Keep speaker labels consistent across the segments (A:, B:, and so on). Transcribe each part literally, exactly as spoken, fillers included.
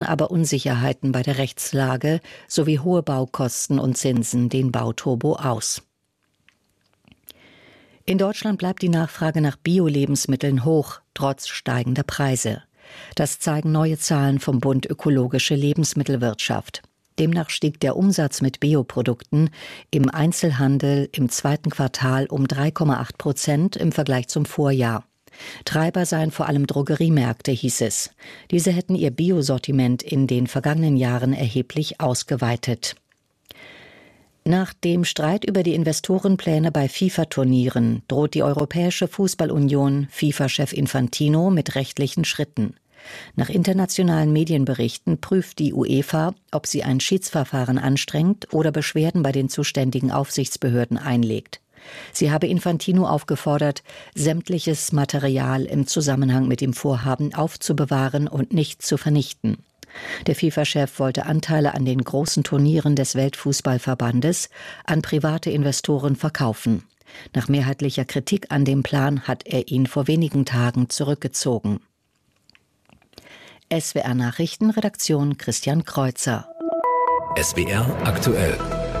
A: aber Unsicherheiten bei der Rechtslage sowie hohe Baukosten und Zinsen den Bauturbo aus. In Deutschland bleibt die Nachfrage nach Bio-Lebensmitteln hoch, trotz steigender Preise. Das zeigen neue Zahlen vom Bund Ökologische Lebensmittelwirtschaft. Demnach stieg der Umsatz mit Bioprodukten im Einzelhandel im zweiten Quartal um drei Komma acht Prozent im Vergleich zum Vorjahr. Treiber seien vor allem Drogeriemärkte, hieß es. Diese hätten ihr Biosortiment in den vergangenen Jahren erheblich ausgeweitet. Nach dem Streit über die Investorenpläne bei FIFA-Turnieren droht die Europäische Fußballunion FIFA-Chef Infantino mit rechtlichen Schritten. Nach internationalen Medienberichten prüft die UEFA, ob sie ein Schiedsverfahren anstrengt oder Beschwerden bei den zuständigen Aufsichtsbehörden einlegt. Sie habe Infantino aufgefordert, sämtliches Material im Zusammenhang mit dem Vorhaben aufzubewahren und nicht zu vernichten. Der FIFA-Chef wollte Anteile an den großen Turnieren des Weltfußballverbandes an private Investoren verkaufen. Nach mehrheitlicher Kritik an dem Plan hat er ihn vor wenigen Tagen zurückgezogen. S W R Nachrichtenredaktion Christian Kreuzer.
B: S W R aktuell.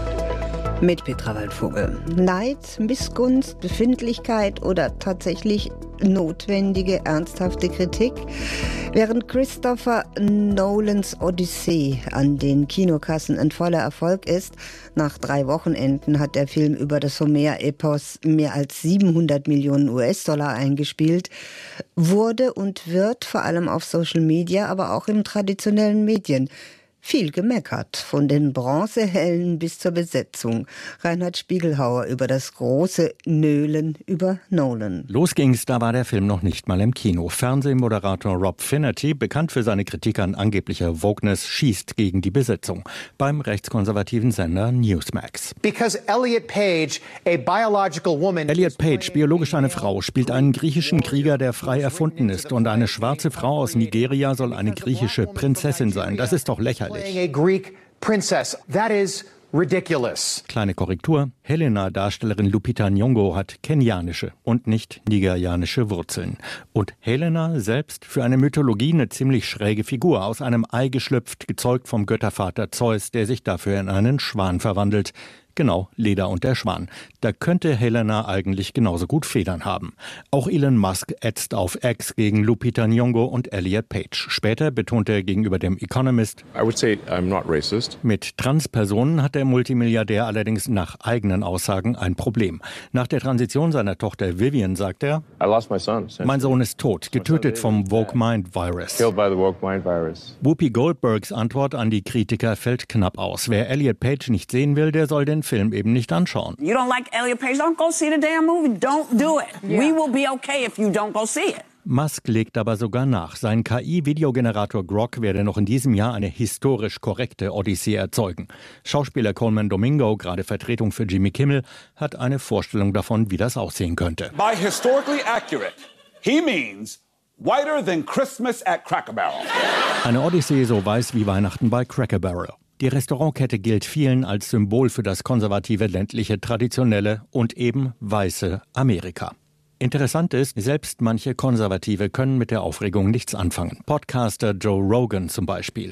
C: Mit Petra Waldvogel. Neid, Missgunst, Befindlichkeit oder tatsächlich notwendige, ernsthafte Kritik? Während Christopher Nolans Odyssee an den Kinokassen ein voller Erfolg ist, nach drei Wochenenden hat der Film über das Homer-Epos mehr als siebenhundert Millionen U S-Dollar eingespielt, wurde und wird vor allem auf Social Media, aber auch in traditionellen Medien viel gemeckert, von den Bronzehellen bis zur Besetzung. Reinhard Spiegelhauer über das große Nölen über Nolan.
D: Los ging's, da war der Film noch nicht mal im Kino. Fernsehmoderator Rob Finnerty, bekannt für seine Kritik an angeblicher Wokeness, schießt gegen die Besetzung beim rechtskonservativen Sender Newsmax.
E: Because Elliot Page, a biological woman,
D: Elliot Page, biologisch eine Frau, spielt einen griechischen Krieger, der frei erfunden ist. Und eine schwarze Frau aus Nigeria soll eine griechische Prinzessin sein. Das ist doch lächerlich.
E: A Greek princess. That is ridiculous.
D: Kleine Korrektur. Helena-Darstellerin Lupita Nyong'o hat kenianische und nicht nigerianische Wurzeln. Und Helena selbst für eine Mythologie eine ziemlich schräge Figur. Aus einem Ei geschlüpft, gezeugt vom Göttervater Zeus, der sich dafür in einen Schwan verwandelt. Genau, Leda und der Schwan. Da könnte Helena eigentlich genauso gut Federn haben. Auch Elon Musk ätzt auf X gegen Lupita Nyong'o und Elliot Page. Später betonte er gegenüber dem Economist,
F: I would say I'm not racist.
D: Mit Transpersonen hat der Multimilliardär allerdings nach eigenen Aussagen ein Problem. Nach der Transition seiner Tochter Vivian sagt er,
F: I lost my son.
D: Mein Sohn ist tot, getötet vom Woke Mind Virus.
F: Killed by the woke mind virus.
D: Whoopi Goldbergs Antwort an die Kritiker fällt knapp aus. Wer Elliot Page nicht sehen will, der soll den Film eben nicht anschauen.
G: You don't like Elliot Page? Don't go see the damn movie. Don't do it. Yeah. We will be okay if you don't go see it.
D: Musk legt aber sogar nach. Sein K I-Videogenerator Grok werde noch in diesem Jahr eine historisch korrekte Odyssee erzeugen. Schauspieler Coleman Domingo, gerade Vertretung für Jimmy Kimmel, hat eine Vorstellung davon, wie das aussehen könnte.
H: By historically accurate, he means whiter than Christmas at Cracker Barrel.
D: Eine Odyssee so weiß wie Weihnachten bei Cracker Barrel. Die Restaurantkette gilt vielen als Symbol für das konservative, ländliche, traditionelle und eben weiße Amerika. Interessant ist, selbst manche Konservative können mit der Aufregung nichts anfangen. Podcaster Joe Rogan zum Beispiel.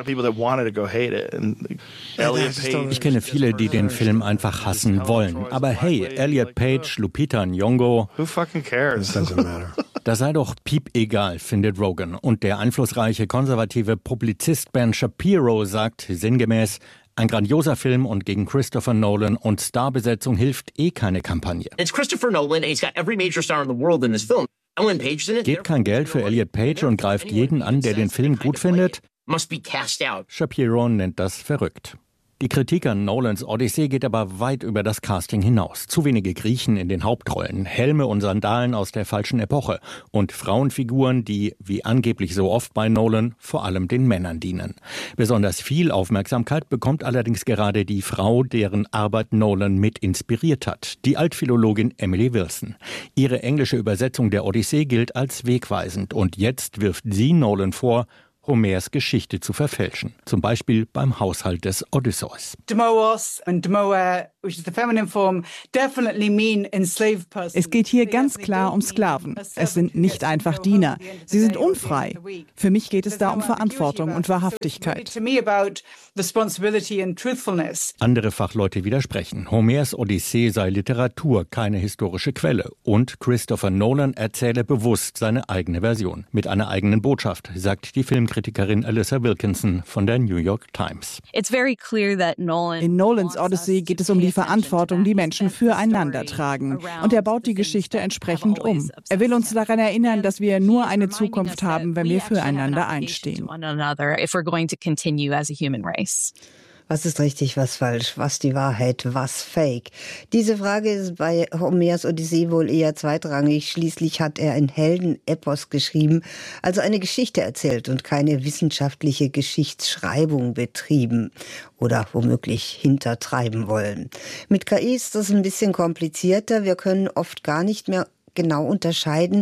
D: Ich kenne viele, die den Film einfach hassen wollen. Aber hey, Elliot Page, Lupita Nyong'o, das sei doch piep egal, findet Rogan. Und der einflussreiche konservative Publizist Ben Shapiro sagt sinngemäß, ein grandioser Film und gegen Christopher Nolan und Starbesetzung hilft eh keine Kampagne.
I: It's Christopher Nolan and he's got every major star in the world in this film. Ellen Page in it.
D: Gebt kein Geld für Elliot Page und greift jeden an, der den Film gut findet.
I: Must be cast out.
D: Shapiro nennt das verrückt. Die Kritik an Nolans Odyssee geht aber weit über das Casting hinaus. Zu wenige Griechen in den Hauptrollen, Helme und Sandalen aus der falschen Epoche und Frauenfiguren, die, wie angeblich so oft bei Nolan, vor allem den Männern dienen. Besonders viel Aufmerksamkeit bekommt allerdings gerade die Frau, deren Arbeit Nolan mit inspiriert hat, die Altphilologin Emily Wilson. Ihre englische Übersetzung der Odyssee gilt als wegweisend und jetzt wirft sie Nolan vor, Homers Geschichte zu verfälschen. Zum Beispiel beim Haushalt des Odysseus.
J: Demoos and Demoa, which is the feminine form, definitely mean enslaved person.
K: Es geht hier ganz klar um Sklaven. Es sind nicht einfach Diener. Sie sind unfrei. Für mich geht es da um Verantwortung und Wahrhaftigkeit.
D: Andere Fachleute widersprechen. Homers Odyssee sei Literatur, keine historische Quelle. Und Christopher Nolan erzähle bewusst seine eigene Version. Mit einer eigenen Botschaft, sagt die Filmkritikerin Alyssa Wilkinson von der New York Times.
K: In Nolans Odyssey geht es um die Verantwortung, die Menschen füreinander tragen. Und er baut die Geschichte entsprechend um. Er will uns daran erinnern, dass wir nur eine Zukunft haben, wenn wir füreinander einstehen.
C: Was ist richtig, was falsch, was die Wahrheit, was Fake? Diese Frage ist bei Homers Odyssee wohl eher zweitrangig. Schließlich hat er ein Heldenepos geschrieben, also eine Geschichte erzählt und keine wissenschaftliche Geschichtsschreibung betrieben oder womöglich hintertreiben wollen. Mit K I ist das ein bisschen komplizierter. Wir können oft gar nicht mehr genau unterscheiden,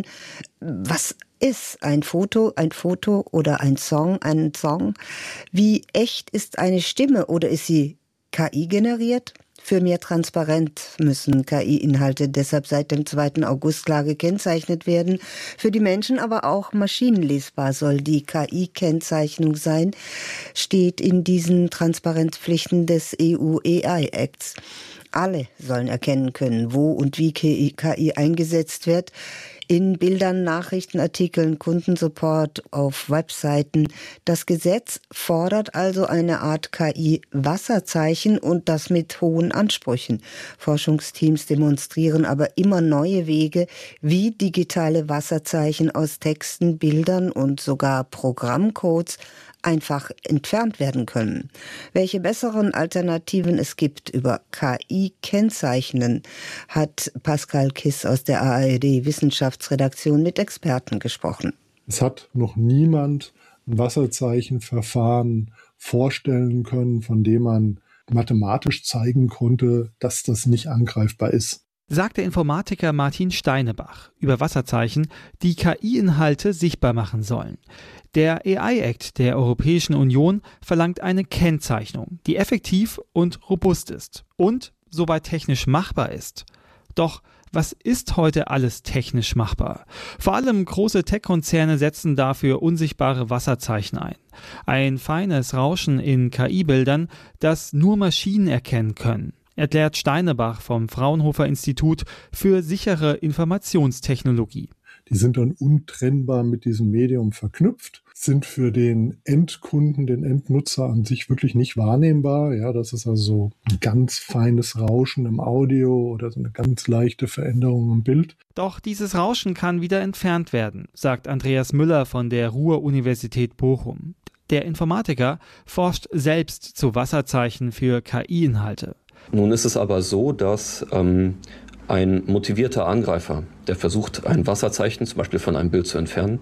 C: was ist ein Foto, ein Foto oder ein Song, ein Song? Wie echt ist eine Stimme oder ist sie K I generiert? Für mehr Transparenz müssen K I-Inhalte deshalb seit dem zweiten August klar gekennzeichnet werden. Für die Menschen aber auch maschinenlesbar soll die K I-Kennzeichnung sein, steht in diesen Transparenzpflichten des E U-A I-Acts. Alle sollen erkennen können, wo und wie K I eingesetzt wird. In Bildern, Nachrichtenartikeln, Kundensupport, auf Webseiten. Das Gesetz fordert also eine Art K I-Wasserzeichen und das mit hohen Ansprüchen. Forschungsteams demonstrieren aber immer neue Wege, wie digitale Wasserzeichen aus Texten, Bildern und sogar Programmcodes einfach entfernt werden können. Welche besseren Alternativen es gibt über K I-Kennzeichnen, hat Pascal Kiss aus der A R D-Wissenschaftsredaktion mit Experten gesprochen.
L: Es hat noch niemand ein Wasserzeichenverfahren vorstellen können, von dem man mathematisch zeigen konnte, dass das nicht angreifbar ist.
M: Sagt der Informatiker Martin Steinebach über Wasserzeichen, die K I-Inhalte sichtbar machen sollen. Der A I-Act der Europäischen Union verlangt eine Kennzeichnung, die effektiv und robust ist und soweit technisch machbar ist. Doch was ist heute alles technisch machbar? Vor allem große Tech-Konzerne setzen dafür unsichtbare Wasserzeichen ein. Ein feines Rauschen in K I-Bildern, das nur Maschinen erkennen können, erklärt Steinebach vom Fraunhofer Institut für sichere Informationstechnologie.
L: Die sind dann untrennbar mit diesem Medium verknüpft, sind für den Endkunden, den Endnutzer an sich wirklich nicht wahrnehmbar. Ja, das ist also ein ganz feines Rauschen im Audio oder so eine ganz leichte Veränderung im Bild.
M: Doch dieses Rauschen kann wieder entfernt werden, sagt Andreas Müller von der Ruhr-Universität Bochum. Der Informatiker forscht selbst zu Wasserzeichen für K I-Inhalte.
N: Nun ist es aber so, dass ähm, ein motivierter Angreifer, der versucht, ein Wasserzeichen zum Beispiel von einem Bild zu entfernen,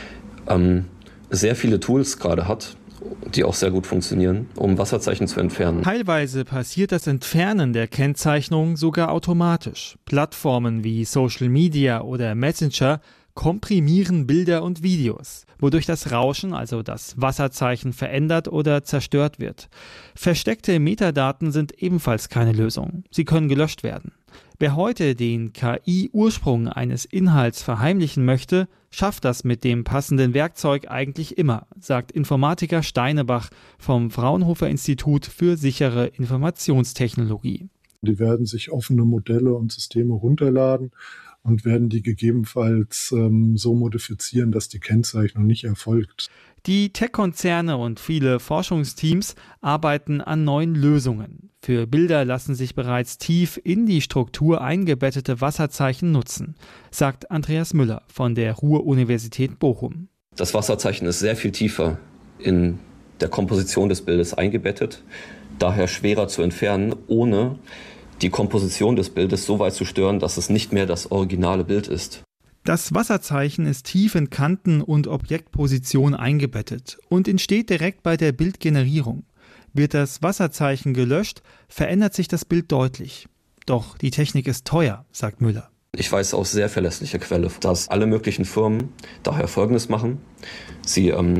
N: ähm, sehr viele Tools gerade hat, die auch sehr gut funktionieren, um Wasserzeichen zu entfernen.
M: Teilweise passiert das Entfernen der Kennzeichnung sogar automatisch. Plattformen wie Social Media oder Messenger komprimieren Bilder und Videos, wodurch das Rauschen, also das Wasserzeichen, verändert oder zerstört wird. Versteckte Metadaten sind ebenfalls keine Lösung. Sie können gelöscht werden. Wer heute den K I-Ursprung eines Inhalts verheimlichen möchte, schafft das mit dem passenden Werkzeug eigentlich immer, sagt Informatiker Steinebach vom Fraunhofer Institut für sichere Informationstechnologie.
L: Die werden sich offene Modelle und Systeme runterladen und werden die gegebenenfalls ähm, so modifizieren, dass die Kennzeichnung nicht erfolgt.
M: Die Tech-Konzerne und viele Forschungsteams arbeiten an neuen Lösungen. Für Bilder lassen sich bereits tief in die Struktur eingebettete Wasserzeichen nutzen, sagt Andreas Müller von der Ruhr-Universität Bochum.
N: Das Wasserzeichen ist sehr viel tiefer in der Komposition des Bildes eingebettet, daher schwerer zu entfernen, ohne die Komposition des Bildes so weit zu stören, dass es nicht mehr das originale Bild ist.
M: Das Wasserzeichen ist tief in Kanten- und Objektposition eingebettet und entsteht direkt bei der Bildgenerierung. Wird das Wasserzeichen gelöscht, verändert sich das Bild deutlich. Doch die Technik ist teuer, sagt Müller.
N: Ich weiß aus sehr verlässlicher Quelle, dass alle möglichen Firmen daher Folgendes machen. Sie ähm,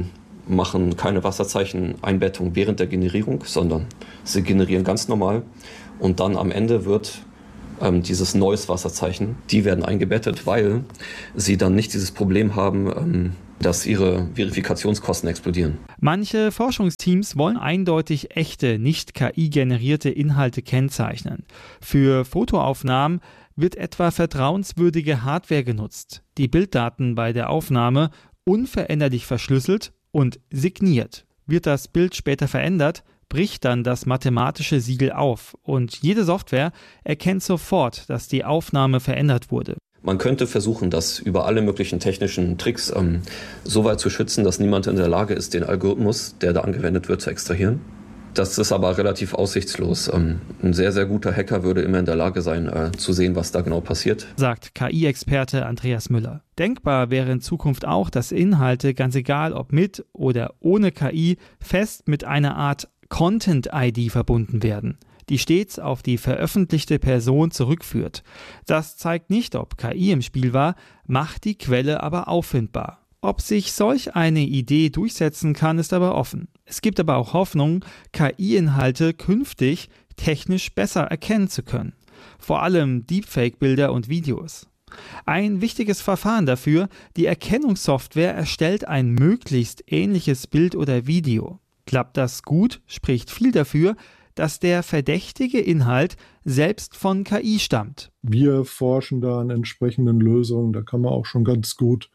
N: machen keine Wasserzeicheneinbettung während der Generierung, sondern sie generieren ganz normal. Und dann am Ende wird ähm, dieses neues Wasserzeichen, die werden eingebettet, weil sie dann nicht dieses Problem haben, ähm, dass ihre Verifikationskosten explodieren.
M: Manche Forschungsteams wollen eindeutig echte, nicht K I-generierte Inhalte kennzeichnen. Für Fotoaufnahmen wird etwa vertrauenswürdige Hardware genutzt, die Bilddaten bei der Aufnahme unveränderlich verschlüsselt und signiert. Wird das Bild später verändert, bricht dann das mathematische Siegel auf und jede Software erkennt sofort, dass die Aufnahme verändert wurde.
N: Man könnte versuchen, das über alle möglichen technischen Tricks ähm, so weit zu schützen, dass niemand in der Lage ist, den Algorithmus, der da angewendet wird, zu extrahieren. Das ist aber relativ aussichtslos. Ähm, ein sehr, sehr guter Hacker würde immer in der Lage sein, äh, zu sehen, was da genau passiert.
M: Sagt K I-Experte Andreas Müller. Denkbar wäre in Zukunft auch, dass Inhalte, ganz egal ob mit oder ohne K I, fest mit einer Art Content-I D verbunden werden, die stets auf die veröffentlichte Person zurückführt. Das zeigt nicht, ob K I im Spiel war, macht die Quelle aber auffindbar. Ob sich solch eine Idee durchsetzen kann, ist aber offen. Es gibt aber auch Hoffnung, K I-Inhalte künftig technisch besser erkennen zu können. Vor allem Deepfake-Bilder und Videos. Ein wichtiges Verfahren dafür, die Erkennungssoftware erstellt ein möglichst ähnliches Bild oder Video. Klappt das gut, spricht viel dafür, dass der verdächtige Inhalt selbst von K I stammt.
L: Wir forschen da an entsprechenden Lösungen. Da kann man auch schon ganz gut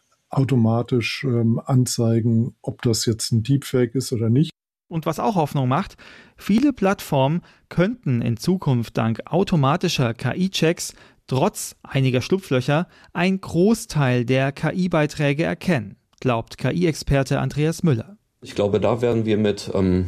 L: automatisch ähm, anzeigen, ob das jetzt ein Deepfake ist oder nicht.
M: Und was auch Hoffnung macht, viele Plattformen könnten in Zukunft dank automatischer K I-Checks trotz einiger Schlupflöcher einen Großteil der K I-Beiträge erkennen, glaubt K I-Experte Andreas Müller.
N: Ich glaube, da werden wir mit ähm,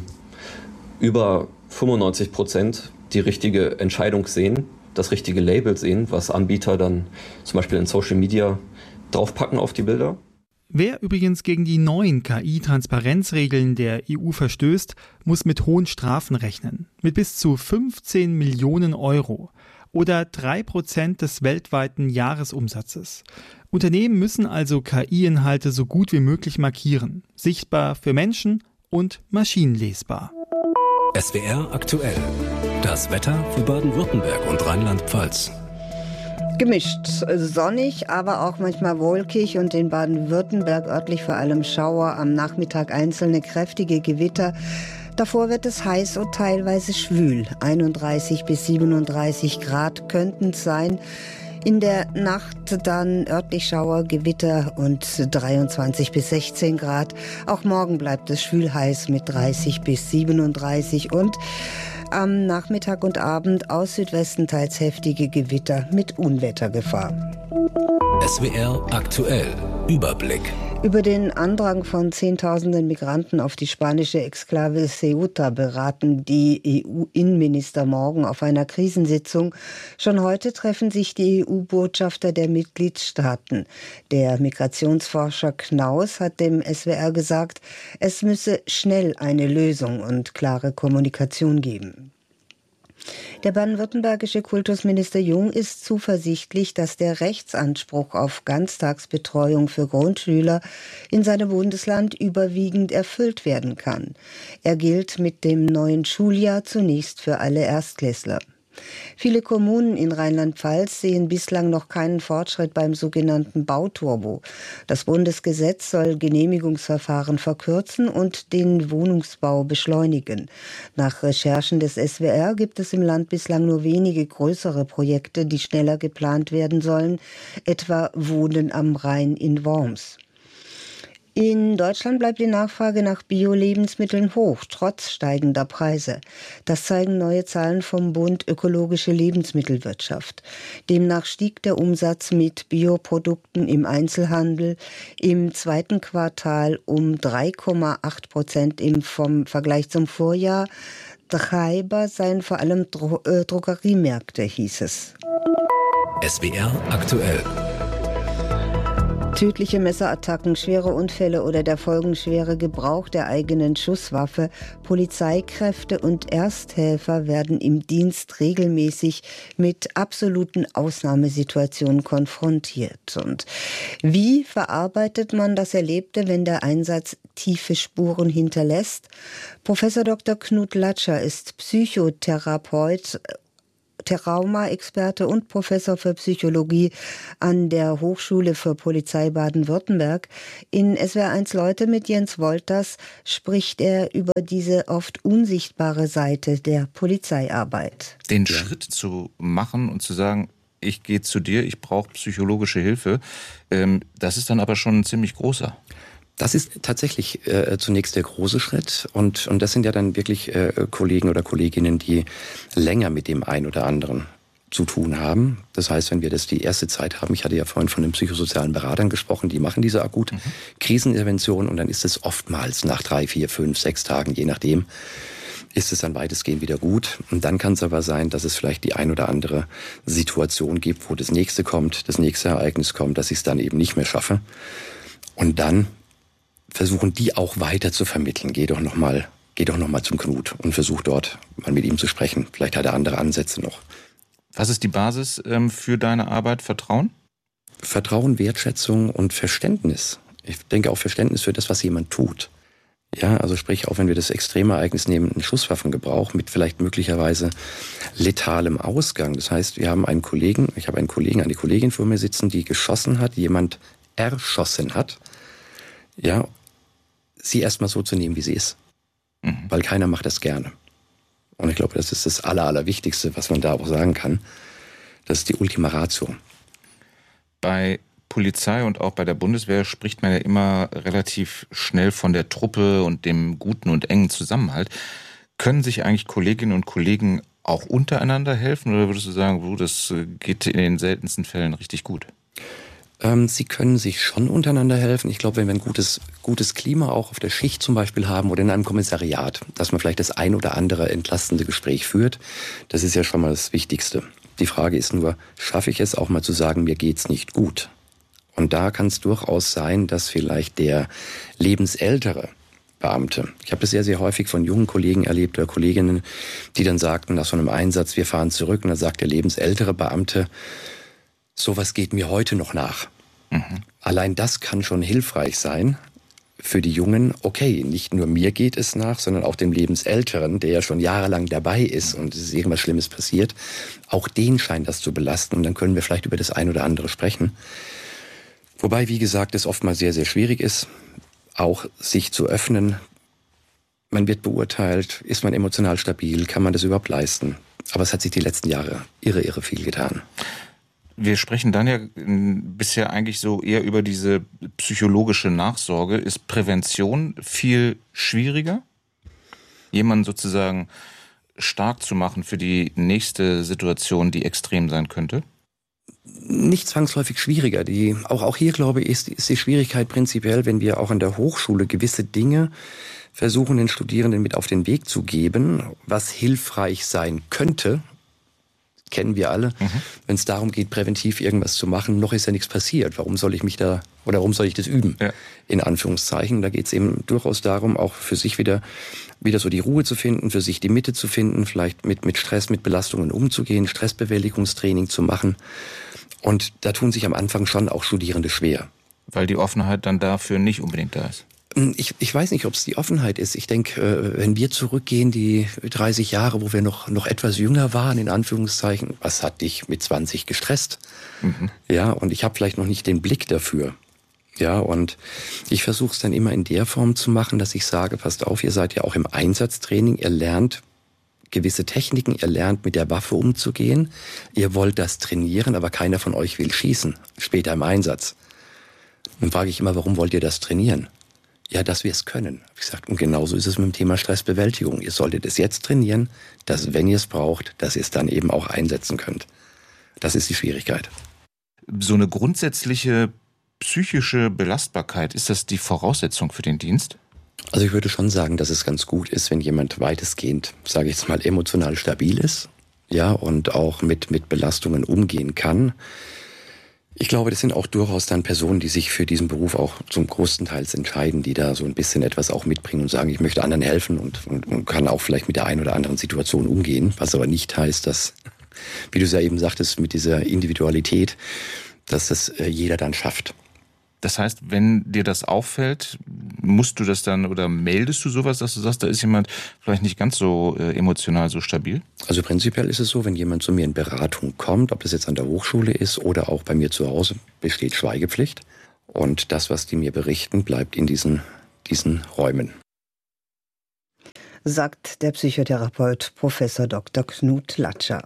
N: über fünfundneunzig Prozent die richtige Entscheidung sehen, das richtige Label sehen, was Anbieter dann zum Beispiel in Social Media draufpacken auf die Bilder.
M: Wer übrigens gegen die neuen K I-Transparenzregeln der E U verstößt, muss mit hohen Strafen rechnen. Mit bis zu fünfzehn Millionen Euro oder drei Prozent des weltweiten Jahresumsatzes. Unternehmen müssen also K I-Inhalte so gut wie möglich markieren. Sichtbar für Menschen und maschinenlesbar.
B: S W R aktuell. Das Wetter für Baden-Württemberg und Rheinland-Pfalz.
C: Gemischt, sonnig, aber auch manchmal wolkig und in Baden-Württemberg örtlich vor allem Schauer, am Nachmittag einzelne kräftige Gewitter. Davor wird es heiß und teilweise schwül. einunddreißig bis siebenunddreißig Grad könnten es sein. In der Nacht dann örtlich Schauer, Gewitter und dreiundzwanzig bis sechzehn Grad. Auch morgen bleibt es schwül heiß mit dreißig bis siebenunddreißig und am Nachmittag und Abend aus Südwesten teils heftige Gewitter mit Unwettergefahr.
B: S W R aktuell. Überblick.
C: Über den Andrang von Zehntausenden Migranten auf die spanische Exklave Ceuta beraten die E U-Innenminister morgen auf einer Krisensitzung. Schon heute treffen sich die E U-Botschafter der Mitgliedstaaten. Der Migrationsforscher Knaus hat dem S W R gesagt, es müsse schnell eine Lösung und klare Kommunikation geben. Der baden-württembergische Kultusminister Jung ist zuversichtlich, dass der Rechtsanspruch auf Ganztagsbetreuung für Grundschüler in seinem Bundesland überwiegend erfüllt werden kann. Er gilt mit dem neuen Schuljahr zunächst für alle Erstklässler. Viele Kommunen in Rheinland-Pfalz sehen bislang noch keinen Fortschritt beim sogenannten Bauturbo. Das Bundesgesetz soll Genehmigungsverfahren verkürzen und den Wohnungsbau beschleunigen. Nach Recherchen des S W R gibt es im Land bislang nur wenige größere Projekte, die schneller geplant werden sollen, etwa Wohnen am Rhein in Worms. In Deutschland bleibt die Nachfrage nach Bio-Lebensmitteln hoch, trotz steigender Preise. Das zeigen neue Zahlen vom Bund Ökologische Lebensmittelwirtschaft. Demnach stieg der Umsatz mit Bioprodukten im Einzelhandel im zweiten Quartal um drei Komma acht Prozent im vom Vergleich zum Vorjahr. Treiber seien vor allem Dro- äh, Drogeriemärkte, hieß es.
B: S W R aktuell.
C: Tödliche Messerattacken, schwere Unfälle oder der folgenschwere Gebrauch der eigenen Schusswaffe. Polizeikräfte und Ersthelfer werden im Dienst regelmäßig mit absoluten Ausnahmesituationen konfrontiert. Und wie verarbeitet man das Erlebte, wenn der Einsatz tiefe Spuren hinterlässt? Professor Doktor Knut Latscher ist Psychotherapeut, Trauma-Experte und Professor für Psychologie an der Hochschule für Polizei Baden-Württemberg. In S W R eins Leute mit Jens Wolters spricht er über diese oft unsichtbare Seite der Polizeiarbeit.
O: Den ja. Schritt zu machen und zu sagen, ich gehe zu dir, ich brauche psychologische Hilfe, ähm, das ist dann aber schon ein ziemlich großer.
P: Das ist tatsächlich äh, zunächst der große Schritt und, und das sind ja dann wirklich äh, Kollegen oder Kolleginnen, die länger mit dem einen oder anderen zu tun haben. Das heißt, wenn wir das die erste Zeit haben, ich hatte ja vorhin von den psychosozialen Beratern gesprochen, die machen diese akute mhm. Krisenintervention und dann ist es oftmals nach drei, vier, fünf, sechs Tagen, je nachdem, ist es dann weitestgehend wieder gut. Und dann kann es aber sein, dass es vielleicht die ein oder andere Situation gibt, wo das nächste kommt, das nächste Ereignis kommt, dass ich es dann eben nicht mehr schaffe. Und dann versuchen die auch weiter zu vermitteln. Geh doch noch mal, geh doch noch mal zum Knut und versuch dort mal mit ihm zu sprechen. Vielleicht hat er andere Ansätze noch.
O: Was ist die Basis ähm, für deine Arbeit? Vertrauen?
P: Vertrauen, Wertschätzung und Verständnis. Ich denke auch Verständnis für das, was jemand tut. Ja, also sprich, auch wenn wir das Extremereignis nehmen, einen Schusswaffengebrauch mit vielleicht möglicherweise letalem Ausgang. Das heißt, wir haben einen Kollegen, ich habe einen Kollegen, eine Kollegin vor mir sitzen, die geschossen hat, jemand erschossen hat. Ja, sie erstmal so zu nehmen, wie sie ist. Mhm. Weil keiner macht das gerne. Und ich glaube, das ist das Aller, Allerwichtigste, was man da auch sagen kann. Das ist die Ultima Ratio.
O: Bei Polizei und auch bei der Bundeswehr spricht man ja immer relativ schnell von der Truppe und dem guten und engen Zusammenhalt. Können sich eigentlich Kolleginnen und Kollegen auch untereinander helfen? Oder würdest du sagen, das geht in den seltensten Fällen richtig gut?
P: Sie können sich schon untereinander helfen. Ich glaube, wenn wir ein gutes, gutes Klima auch auf der Schicht zum Beispiel haben oder in einem Kommissariat, dass man vielleicht das ein oder andere entlastende Gespräch führt, das ist ja schon mal das Wichtigste. Die Frage ist nur, schaffe ich es auch mal zu sagen, mir geht's nicht gut? Und da kann es durchaus sein, dass vielleicht der lebensältere Beamte, ich habe das sehr, sehr häufig von jungen Kollegen erlebt oder Kolleginnen, die dann sagten nach so einem Einsatz, wir fahren zurück und dann sagt der lebensältere Beamte, sowas geht mir heute noch nach. Mhm. Allein das kann schon hilfreich sein für die Jungen. Okay, nicht nur mir geht es nach, sondern auch dem Lebensälteren, der ja schon jahrelang dabei ist und es ist irgendwas Schlimmes passiert. Auch den scheint das zu belasten und dann können wir vielleicht über das ein oder andere sprechen. Wobei, wie gesagt, es oftmals sehr, sehr schwierig ist, auch sich zu öffnen. Man wird beurteilt, ist man emotional stabil, kann man das überhaupt leisten? Aber es hat sich die letzten Jahre irre, irre viel getan.
O: Wir sprechen dann ja bisher eigentlich so eher über diese psychologische Nachsorge. Ist Prävention viel schwieriger? Jemanden sozusagen stark zu machen für die nächste Situation, die extrem sein könnte?
P: Nicht zwangsläufig schwieriger. Die, auch, auch hier, glaube ich, ist, ist die Schwierigkeit prinzipiell, wenn wir auch an der Hochschule gewisse Dinge versuchen, den Studierenden mit auf den Weg zu geben, was hilfreich sein könnte, kennen wir alle, mhm. wenn es darum geht, präventiv irgendwas zu machen, noch ist ja nichts passiert. Warum soll ich mich da, oder warum soll ich das üben? Ja. In Anführungszeichen. Da geht es eben durchaus darum, auch für sich wieder, wieder so die Ruhe zu finden, für sich die Mitte zu finden, vielleicht mit, mit Stress, mit Belastungen umzugehen, Stressbewältigungstraining zu machen. Und da tun sich am Anfang schon auch Studierende schwer.
O: Weil die Offenheit dann dafür nicht unbedingt da ist.
P: Ich, ich weiß nicht, ob es die Offenheit ist. Ich denke, wenn wir zurückgehen, die dreißig Jahre, wo wir noch, noch etwas jünger waren, in Anführungszeichen, was hat dich mit zwanzig gestresst? Mhm. Ja, und ich habe vielleicht noch nicht den Blick dafür. Ja, und ich versuche es dann immer in der Form zu machen, dass ich sage, passt auf, ihr seid ja auch im Einsatztraining, ihr lernt gewisse Techniken, ihr lernt mit der Waffe umzugehen, ihr wollt das trainieren, aber keiner von euch will schießen, später im Einsatz. Dann frage ich immer, warum wollt ihr das trainieren? Ja, dass wir es können. Hab ich gesagt, und genauso ist es mit dem Thema Stressbewältigung. Ihr solltet es jetzt trainieren, dass, wenn ihr es braucht, dass ihr es dann eben auch einsetzen könnt. Das ist die Schwierigkeit.
O: So eine grundsätzliche psychische Belastbarkeit, ist das die Voraussetzung für den Dienst?
P: Also ich würde schon sagen, dass es ganz gut ist, wenn jemand weitestgehend, sage ich jetzt mal, emotional stabil ist, ja, und auch mit, mit Belastungen umgehen kann. Ich glaube, das sind auch durchaus dann Personen, die sich für diesen Beruf auch zum größten Teil entscheiden, die da so ein bisschen etwas auch mitbringen und sagen, ich möchte anderen helfen und, und, und kann auch vielleicht mit der einen oder anderen Situation umgehen, was aber nicht heißt, dass, wie du es ja eben sagtest, mit dieser Individualität, dass das jeder dann schafft.
O: Das heißt, wenn dir das auffällt, musst du das dann oder meldest du sowas, dass du sagst, da ist jemand vielleicht nicht ganz so äh, emotional so stabil?
P: Also prinzipiell ist es so, wenn jemand zu mir in Beratung kommt, ob das jetzt an der Hochschule ist oder auch bei mir zu Hause, besteht Schweigepflicht. Und das, was die mir berichten, bleibt in diesen, diesen Räumen.
C: Sagt der Psychotherapeut Professor Doktor Knut Latscher.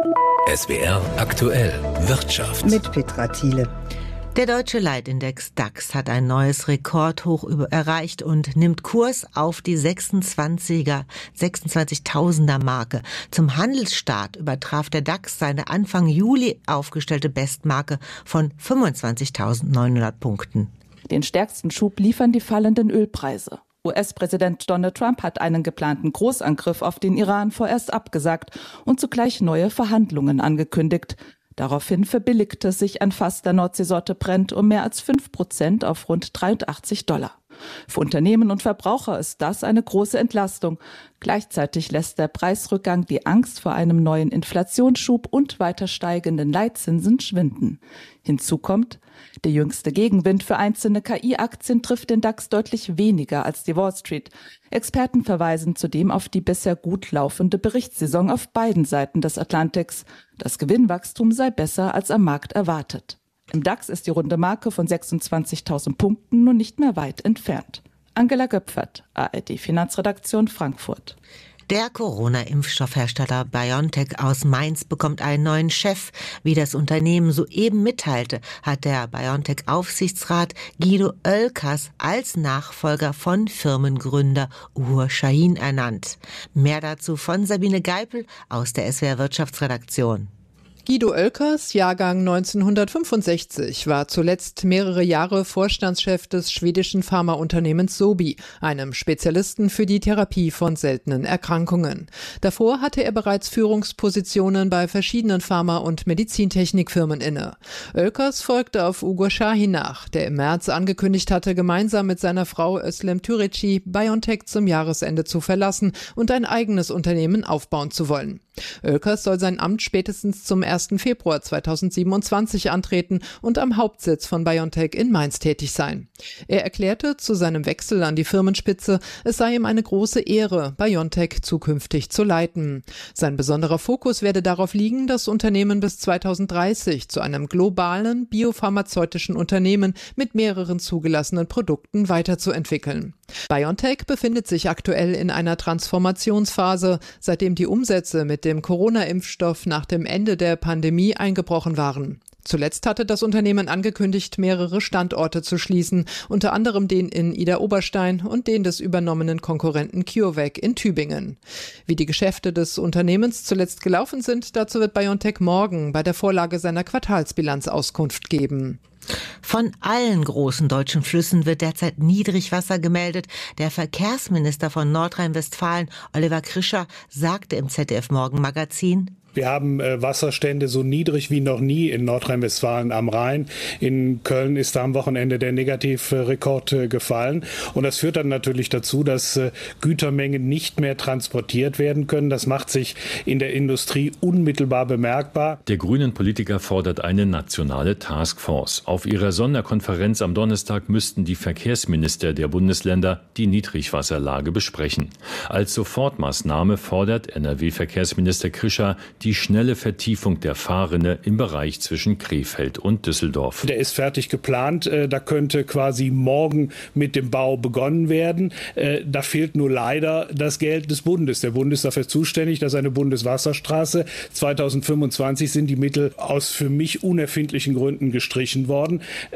B: S W R aktuell Wirtschaft. Mit
C: Petra Thiele.
Q: Der deutsche Leitindex DAX hat ein neues Rekordhoch erreicht und nimmt Kurs auf die sechsundzwanziger, sechsundzwanzigtausender Marke. Zum Handelsstart übertraf der DAX seine Anfang Juli aufgestellte Bestmarke von fünfundzwanzigtausendneunhundert Punkten.
R: Den stärksten Schub liefern die fallenden Ölpreise. U S-Präsident Donald Trump hat einen geplanten Großangriff auf den Iran vorerst abgesagt und zugleich neue Verhandlungen angekündigt. Daraufhin verbilligte sich ein Fass der Nordseesorte Brent um mehr als fünf Prozent auf rund dreiundachtzig Dollar. Für Unternehmen und Verbraucher ist das eine große Entlastung. Gleichzeitig lässt der Preisrückgang die Angst vor einem neuen Inflationsschub und weiter steigenden Leitzinsen schwinden. Hinzu kommt, der jüngste Gegenwind für einzelne K I-Aktien trifft den DAX deutlich weniger als die Wall Street. Experten verweisen zudem auf die bisher gut laufende Berichtssaison auf beiden Seiten des Atlantiks. Das Gewinnwachstum sei besser als am Markt erwartet. Im DAX ist die runde Marke von sechsundzwanzigtausend Punkten nun nicht mehr weit entfernt. Angela Göpfert, A R D Finanzredaktion Frankfurt.
Q: Der Corona-Impfstoffhersteller BioNTech aus Mainz bekommt einen neuen Chef. Wie das Unternehmen soeben mitteilte, hat der BioNTech-Aufsichtsrat Guido Oelkers als Nachfolger von Firmengründer Uğur Şahin ernannt. Mehr dazu von Sabine Geipel aus der S W R Wirtschaftsredaktion.
S: Guido Oelkers, Jahrgang neunzehnhundertfünfundsechzig, war zuletzt mehrere Jahre Vorstandschef des schwedischen Pharmaunternehmens Sobi, einem Spezialisten für die Therapie von seltenen Erkrankungen. Davor hatte er bereits Führungspositionen bei verschiedenen Pharma- und Medizintechnikfirmen inne. Oelkers folgte auf Uğur Şahin nach, der im März angekündigt hatte, gemeinsam mit seiner Frau Özlem Türeci BioNTech zum Jahresende zu verlassen und ein eigenes Unternehmen aufbauen zu wollen. Oelkers soll sein Amt spätestens zum ersten Februar zweitausendsiebenundzwanzig antreten und am Hauptsitz von BioNTech in Mainz tätig sein. Er erklärte zu seinem Wechsel an die Firmenspitze, es sei ihm eine große Ehre, BioNTech zukünftig zu leiten. Sein besonderer Fokus werde darauf liegen, das Unternehmen bis zweitausenddreißig zu einem globalen biopharmazeutischen Unternehmen mit mehreren zugelassenen Produkten weiterzuentwickeln. BioNTech befindet sich aktuell in einer Transformationsphase, seitdem die Umsätze mit dem Corona-Impfstoff nach dem Ende der Pandemie eingebrochen waren. Zuletzt hatte das Unternehmen angekündigt, mehrere Standorte zu schließen, unter anderem den in Idar-Oberstein und den des übernommenen Konkurrenten CureVac in Tübingen. Wie die Geschäfte des Unternehmens zuletzt gelaufen sind, dazu wird BioNTech morgen bei der Vorlage seiner Quartalsbilanz Auskunft geben.
Q: Von allen großen deutschen Flüssen wird derzeit Niedrigwasser gemeldet. Der Verkehrsminister von Nordrhein-Westfalen, Oliver Krischer, sagte im Z D F-Morgenmagazin:
T: Wir haben äh, Wasserstände so niedrig wie noch nie in Nordrhein-Westfalen am Rhein. In Köln ist da am Wochenende der Negativrekord äh, gefallen. Und das führt dann natürlich dazu, dass äh, Gütermengen nicht mehr transportiert werden können. Das macht sich in der Industrie unmittelbar bemerkbar.
U: Der grünen Politiker fordert eine nationale Taskforce. Auf ihrer Sonderkonferenz am Donnerstag müssten die Verkehrsminister der Bundesländer die Niedrigwasserlage besprechen. Als Sofortmaßnahme fordert N R W-Verkehrsminister Krischer die schnelle Vertiefung der Fahrrinne im Bereich zwischen Krefeld und Düsseldorf.
T: Der ist fertig geplant. Da könnte quasi morgen mit dem Bau begonnen werden. Da fehlt nur leider das Geld des Bundes. Der Bund ist dafür zuständig, dass eine Bundeswasserstraße zweitausendfünfundzwanzig sind die Mittel aus für mich unerfindlichen Gründen gestrichen worden.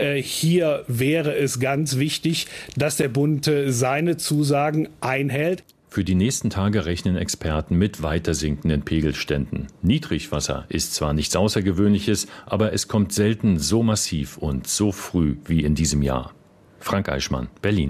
T: Hier wäre es ganz wichtig, dass der Bund seine Zusagen einhält.
U: Für die nächsten Tage rechnen Experten mit weiter sinkenden Pegelständen. Niedrigwasser ist zwar nichts Außergewöhnliches, aber es kommt selten so massiv und so früh wie in diesem Jahr. Frank Eichmann, Berlin.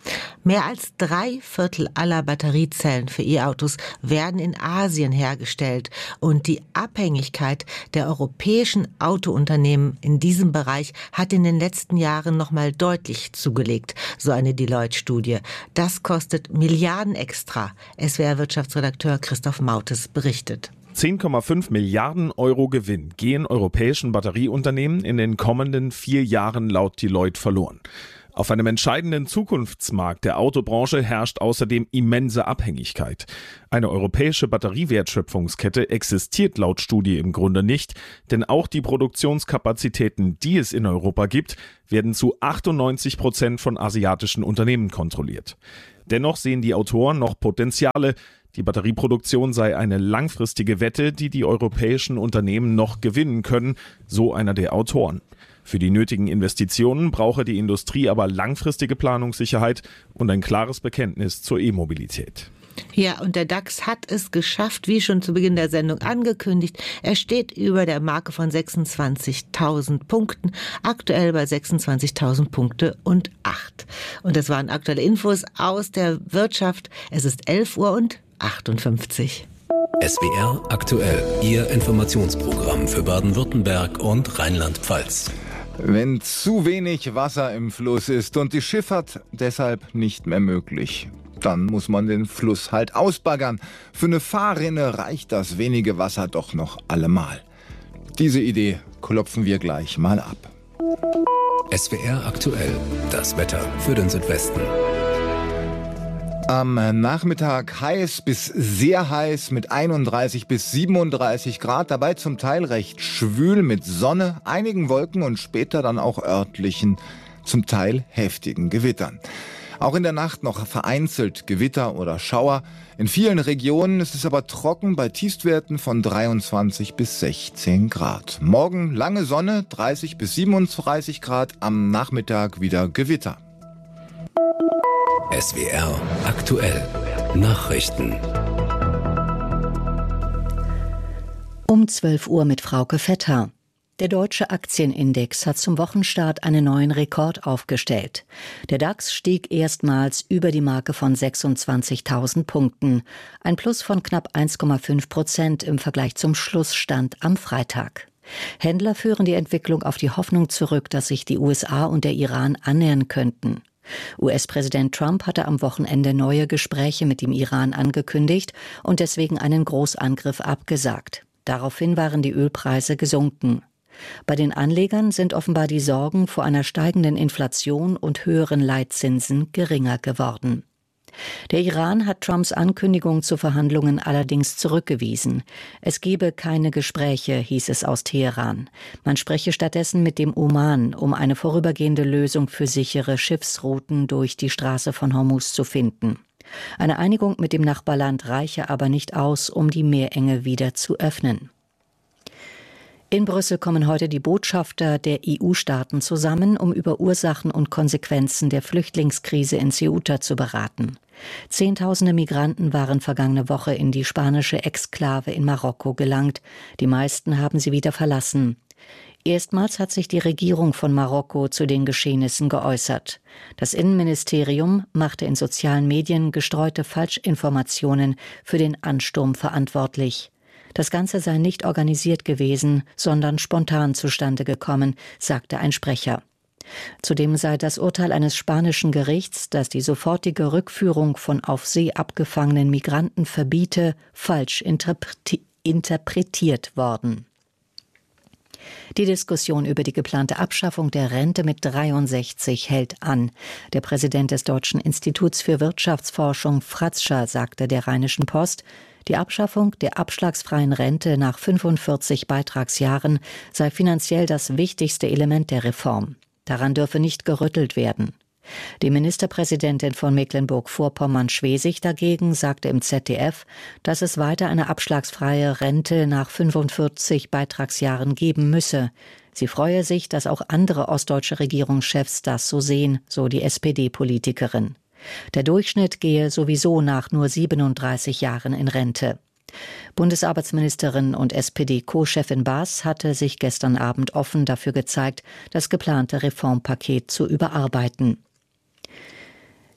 Q: Mehr als drei Viertel aller Batteriezellen für E-Autos werden in Asien hergestellt und die Abhängigkeit der europäischen Autounternehmen in diesem Bereich hat in den letzten Jahren noch mal deutlich zugelegt, so eine Deloitte-Studie. Das kostet Milliarden extra. S W R-Wirtschaftsredakteur Christoph Mautes berichtet.
A: zehn Komma fünf Milliarden Euro Gewinn gehen europäischen Batterieunternehmen in den kommenden vier Jahren laut Deloitte verloren. Auf einem entscheidenden Zukunftsmarkt der Autobranche herrscht außerdem immense Abhängigkeit. Eine europäische Batteriewertschöpfungskette existiert laut Studie im Grunde nicht, denn auch die Produktionskapazitäten, die es in Europa gibt, werden zu achtundneunzig Prozent von asiatischen Unternehmen kontrolliert. Dennoch sehen die Autoren noch Potenziale. Die Batterieproduktion sei eine langfristige Wette, die die europäischen Unternehmen noch gewinnen können, so einer der Autoren. Für die nötigen Investitionen brauche die Industrie aber langfristige Planungssicherheit und ein klares Bekenntnis zur E-Mobilität.
Q: Ja, und der DAX hat es geschafft, wie schon zu Beginn der Sendung angekündigt. Er steht über der Marke von sechsundzwanzigtausend Punkten, aktuell bei sechsundzwanzigtausend Punkte und acht. Und das waren aktuelle Infos aus der Wirtschaft. Es ist elf Uhr und achtundfünfzig.
B: S W R aktuell, Ihr Informationsprogramm für Baden-Württemberg und Rheinland-Pfalz.
V: Wenn zu wenig Wasser im Fluss ist und die Schifffahrt deshalb nicht mehr möglich, dann muss man den Fluss halt ausbaggern. Für eine Fahrrinne reicht das wenige Wasser doch noch allemal. Diese Idee klopfen wir gleich mal ab.
B: S W R aktuell, das Wetter für den Südwesten.
V: Am Nachmittag heiß bis sehr heiß mit einunddreißig bis siebenunddreißig Grad, dabei zum Teil recht schwül mit Sonne, einigen Wolken und später dann auch örtlichen, zum Teil heftigen Gewittern. Auch in der Nacht noch vereinzelt Gewitter oder Schauer. In vielen Regionen ist es aber trocken bei Tiefstwerten von dreiundzwanzig bis sechzehn Grad. Morgen lange Sonne, dreißig bis siebenunddreißig Grad, am Nachmittag wieder Gewitter.
B: S W R aktuell. Nachrichten.
W: Um zwölf Uhr mit Frauke Vetter. Der deutsche Aktienindex hat zum Wochenstart einen neuen Rekord aufgestellt. Der DAX stieg erstmals über die Marke von sechsundzwanzigtausend Punkten. Ein Plus von knapp eins Komma fünf Prozent im Vergleich zum Schlussstand am Freitag. Händler führen die Entwicklung auf die Hoffnung zurück, dass sich die U S A und der Iran annähern könnten. U S-Präsident Trump hatte am Wochenende neue Gespräche mit dem Iran angekündigt und deswegen einen Großangriff abgesagt. Daraufhin waren die Ölpreise gesunken. Bei den Anlegern sind offenbar die Sorgen vor einer steigenden Inflation und höheren Leitzinsen geringer geworden. Der Iran hat Trumps Ankündigung zu Verhandlungen allerdings zurückgewiesen. Es gebe keine Gespräche, hieß es aus Teheran. Man spreche stattdessen mit dem Oman, um eine vorübergehende Lösung für sichere Schiffsrouten durch die Straße von Hormuz zu finden. Eine Einigung mit dem Nachbarland reiche aber nicht aus, um die Meerenge wieder zu öffnen. In Brüssel kommen heute die Botschafter der E U-Staaten zusammen, um über Ursachen und Konsequenzen der Flüchtlingskrise in Ceuta zu beraten. Zehntausende Migranten waren vergangene Woche in die spanische Exklave in Marokko gelangt. Die meisten haben sie wieder verlassen. Erstmals hat sich die Regierung von Marokko zu den Geschehnissen geäußert. Das Innenministerium machte in sozialen Medien gestreute Falschinformationen für den Ansturm verantwortlich. Das Ganze sei nicht organisiert gewesen, sondern spontan zustande gekommen, sagte ein Sprecher. Zudem sei das Urteil eines spanischen Gerichts, das die sofortige Rückführung von auf See abgefangenen Migranten verbiete, falsch interpreti- interpretiert worden. Die Diskussion über die geplante Abschaffung der Rente mit dreiundsechzig hält an. Der Präsident des Deutschen Instituts für Wirtschaftsforschung, Fratzscher, sagte der Rheinischen Post, die Abschaffung der abschlagsfreien Rente nach fünfundvierzig Beitragsjahren sei finanziell das wichtigste Element der Reform. Daran dürfe nicht gerüttelt werden. Die Ministerpräsidentin von Mecklenburg-Vorpommern-Schwesig dagegen sagte im Z D F, dass es weiter eine abschlagsfreie Rente nach fünfundvierzig Beitragsjahren geben müsse. Sie freue sich, dass auch andere ostdeutsche Regierungschefs das so sehen, so die S P D-Politikerin. Der Durchschnitt gehe sowieso nach nur siebenunddreißig Jahren in Rente. Bundesarbeitsministerin und S P D-Co-Chefin Baas hatte sich gestern Abend offen dafür gezeigt, das geplante Reformpaket zu überarbeiten.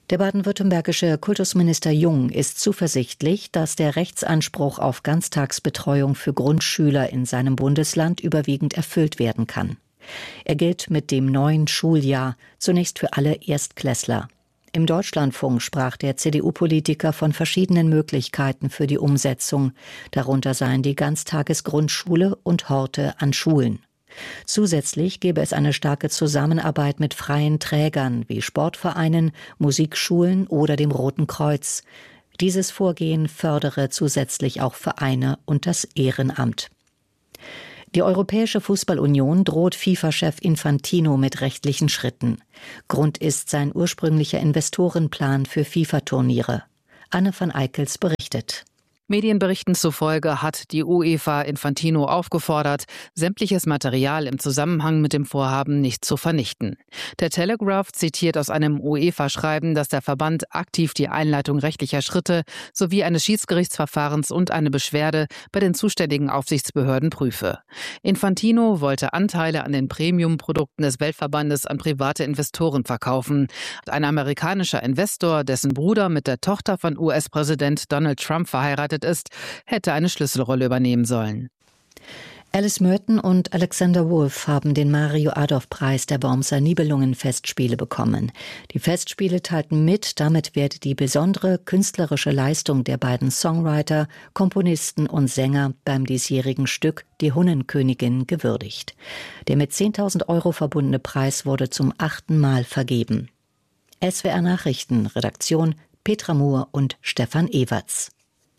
W: Der baden-württembergische Kultusminister Jung ist zuversichtlich, dass der Rechtsanspruch auf Ganztagsbetreuung für Grundschüler in seinem Bundesland überwiegend erfüllt werden kann. Er gilt mit dem neuen Schuljahr zunächst für alle Erstklässler. Im Deutschlandfunk sprach der C D U-Politiker von verschiedenen Möglichkeiten für die Umsetzung. Darunter seien die Ganztagesgrundschule und Horte an Schulen. Zusätzlich gäbe es eine starke Zusammenarbeit mit freien Trägern wie Sportvereinen, Musikschulen oder dem Roten Kreuz. Dieses Vorgehen fördere zusätzlich auch Vereine und das Ehrenamt. Die Europäische Fußballunion droht FIFA-Chef Infantino mit rechtlichen Schritten. Grund ist sein ursprünglicher Investorenplan für FIFA-Turniere. Anne van Eickels berichtet.
E: Medienberichten zufolge hat die UEFA Infantino aufgefordert, sämtliches Material im Zusammenhang mit dem Vorhaben nicht zu vernichten. Der Telegraph zitiert aus einem UEFA-Schreiben, dass der Verband aktiv die Einleitung rechtlicher Schritte sowie eines Schiedsgerichtsverfahrens und eine Beschwerde bei den zuständigen Aufsichtsbehörden prüfe. Infantino wollte Anteile an den Premium-Produkten des Weltverbandes an private Investoren verkaufen. Ein amerikanischer Investor, dessen Bruder mit der Tochter von U S-Präsident Donald Trump verheiratet ist, hätte eine Schlüsselrolle übernehmen sollen.
W: Alice Merton und Alexander Wolf haben den Mario-Adolf-Preis der Wormser Nibelungen-Festspiele bekommen. Die Festspiele teilten mit, damit werde die besondere künstlerische Leistung der beiden Songwriter, Komponisten und Sänger beim diesjährigen Stück Die Hunnenkönigin gewürdigt. Der mit zehntausend Euro verbundene Preis wurde zum achten Mal vergeben. S W R Nachrichten, Redaktion Petra Mohr und Stefan Ewerts.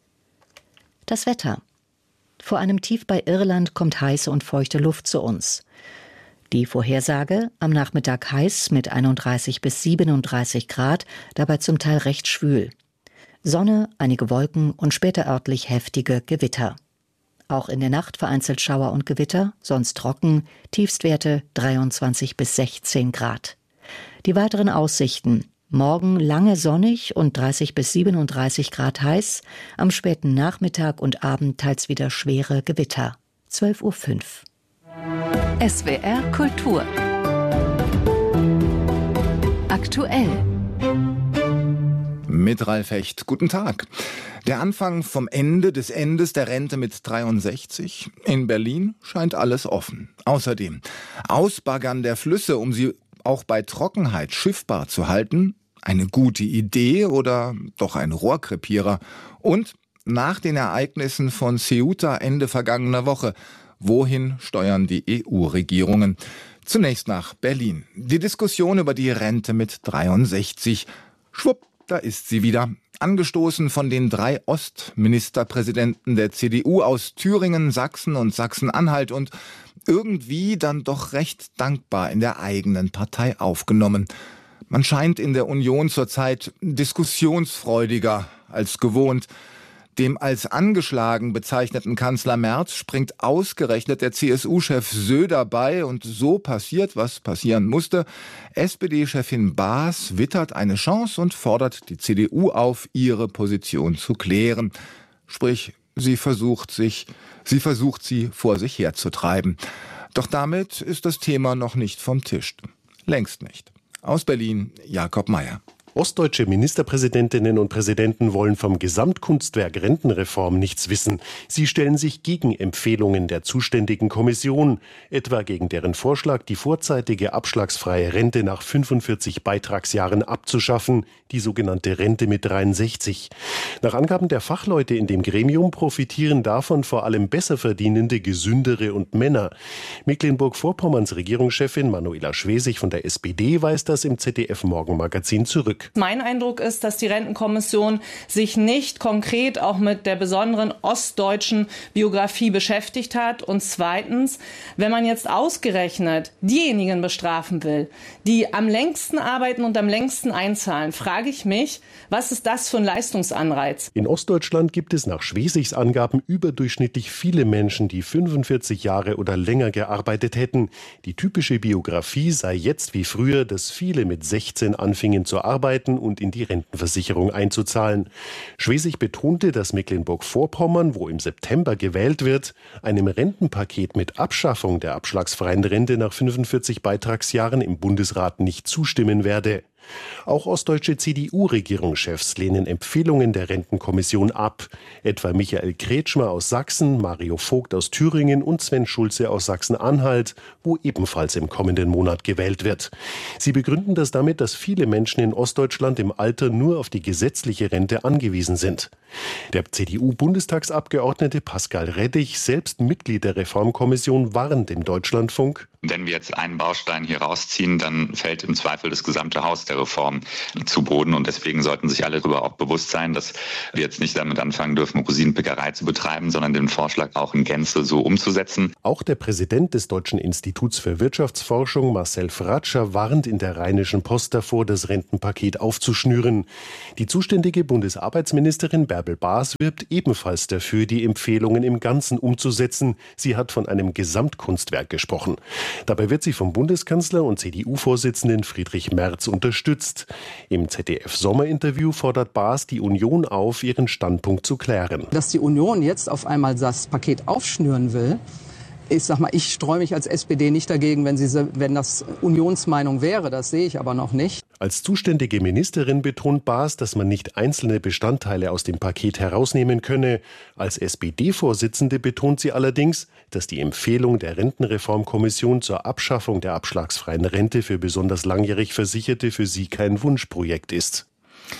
W: Das Wetter. Vor einem Tief bei Irland kommt heiße und feuchte Luft zu uns. Die Vorhersage: am Nachmittag heiß mit einunddreißig bis siebenunddreißig Grad, dabei zum Teil recht schwül. Sonne, einige Wolken und später örtlich heftige Gewitter. Auch in der Nacht vereinzelt Schauer und Gewitter, sonst trocken, Tiefstwerte dreiundzwanzig bis sechzehn Grad. Die weiteren Aussichten: morgen lange sonnig und dreißig bis siebenunddreißig Grad heiß, am späten Nachmittag und Abend teils wieder schwere Gewitter. zwölf Uhr fünf.
F: S W R Kultur. Aktuell.
V: Mit Ralf Hecht. Guten Tag. Der Anfang vom Ende des Endes der Rente mit dreiundsechzig. In Berlin scheint alles offen. Außerdem Ausbaggern der Flüsse, um sie auch bei Trockenheit schiffbar zu halten, eine gute Idee oder doch ein Rohrkrepierer? Und nach den Ereignissen von Ceuta Ende vergangener Woche, wohin steuern die E U-Regierungen? Zunächst nach Berlin. Die Diskussion über die Rente mit dreiundsechzig. Schwupp, da ist sie wieder. Angestoßen von den drei Ostministerpräsidenten der C D U aus Thüringen, Sachsen und Sachsen-Anhalt und irgendwie dann doch recht dankbar in der eigenen Partei aufgenommen. Man scheint in der Union zurzeit diskussionsfreudiger als gewohnt. Dem als angeschlagen bezeichneten Kanzler Merz springt ausgerechnet der C S U-Chef Söder bei und so passiert, was passieren musste. S P D-Chefin Baas wittert eine Chance und fordert die C D U auf, ihre Position zu klären. Sprich, sie versucht sich, sie versucht sie vor sich herzutreiben. Doch damit ist das Thema noch nicht vom Tisch. Längst nicht. Aus Berlin, Jakob Mayer.
G: Ostdeutsche Ministerpräsidentinnen und Präsidenten wollen vom Gesamtkunstwerk Rentenreform nichts wissen. Sie stellen sich gegen Empfehlungen der zuständigen Kommission, etwa gegen deren Vorschlag, die vorzeitige abschlagsfreie Rente nach fünfundvierzig Beitragsjahren abzuschaffen, die sogenannte Rente mit dreiundsechzig. Nach Angaben der Fachleute in dem Gremium profitieren davon vor allem Besserverdienende, Gesündere und Männer. Mecklenburg-Vorpommerns Regierungschefin Manuela Schwesig von der S P D weist das im Z D F-Morgenmagazin zurück.
X: Mein Eindruck ist, dass die Rentenkommission sich nicht konkret auch mit der besonderen ostdeutschen Biografie beschäftigt hat. Und zweitens, wenn man jetzt ausgerechnet diejenigen bestrafen will, die am längsten arbeiten und am längsten einzahlen, frage ich mich, was ist das für ein Leistungsanreiz?
G: In Ostdeutschland gibt es nach Schwesigs Angaben überdurchschnittlich viele Menschen, die fünfundvierzig Jahre oder länger gearbeitet hätten. Die typische Biografie sei jetzt wie früher, dass viele mit sechzehn anfingen zu arbeiten und in die Rentenversicherung einzuzahlen. Schwesig betonte, dass Mecklenburg-Vorpommern, wo im September gewählt wird, einem Rentenpaket mit Abschaffung der abschlagsfreien Rente nach fünfundvierzig Beitragsjahren im Bundesrat nicht zustimmen werde. Auch ostdeutsche C D U-Regierungschefs lehnen Empfehlungen der Rentenkommission ab. Etwa Michael Kretschmer aus Sachsen, Mario Vogt aus Thüringen und Sven Schulze aus Sachsen-Anhalt, wo ebenfalls im kommenden Monat gewählt wird. Sie begründen das damit, dass viele Menschen in Ostdeutschland im Alter nur auf die gesetzliche Rente angewiesen sind. Der C D U-Bundestagsabgeordnete Pascal Reddich, selbst Mitglied der Reformkommission, warnt im Deutschlandfunk:
D: Wenn wir jetzt einen Baustein hier rausziehen, dann fällt im Zweifel das gesamte Haus der Reform zu Boden. Und deswegen sollten sich alle darüber auch bewusst sein, dass wir jetzt nicht damit anfangen dürfen, Rosinenpickerei zu betreiben, sondern den Vorschlag auch in Gänze so umzusetzen.
G: Auch der Präsident des Deutschen Instituts für Wirtschaftsforschung, Marcel Fratscher, warnt in der Rheinischen Post davor, das Rentenpaket aufzuschnüren. Die zuständige Bundesarbeitsministerin Bärbel Baas wirbt ebenfalls dafür, die Empfehlungen im Ganzen umzusetzen. Sie hat von einem Gesamtkunstwerk gesprochen. Dabei wird sie vom Bundeskanzler und C D U-Vorsitzenden Friedrich Merz unterstützt. Im Z D F-Sommerinterview fordert Baas die Union auf, ihren Standpunkt zu klären.
H: Dass die Union jetzt auf einmal das Paket aufschnüren will, ich sag mal, ich streue mich als S P D nicht dagegen, wenn, sie, wenn das Unionsmeinung wäre. Das sehe ich aber noch nicht.
G: Als zuständige Ministerin betont Baas, dass man nicht einzelne Bestandteile aus dem Paket herausnehmen könne. Als S P D-Vorsitzende betont sie allerdings, dass die Empfehlung der Rentenreformkommission zur Abschaffung der abschlagsfreien Rente für besonders langjährig Versicherte für sie kein Wunschprojekt ist.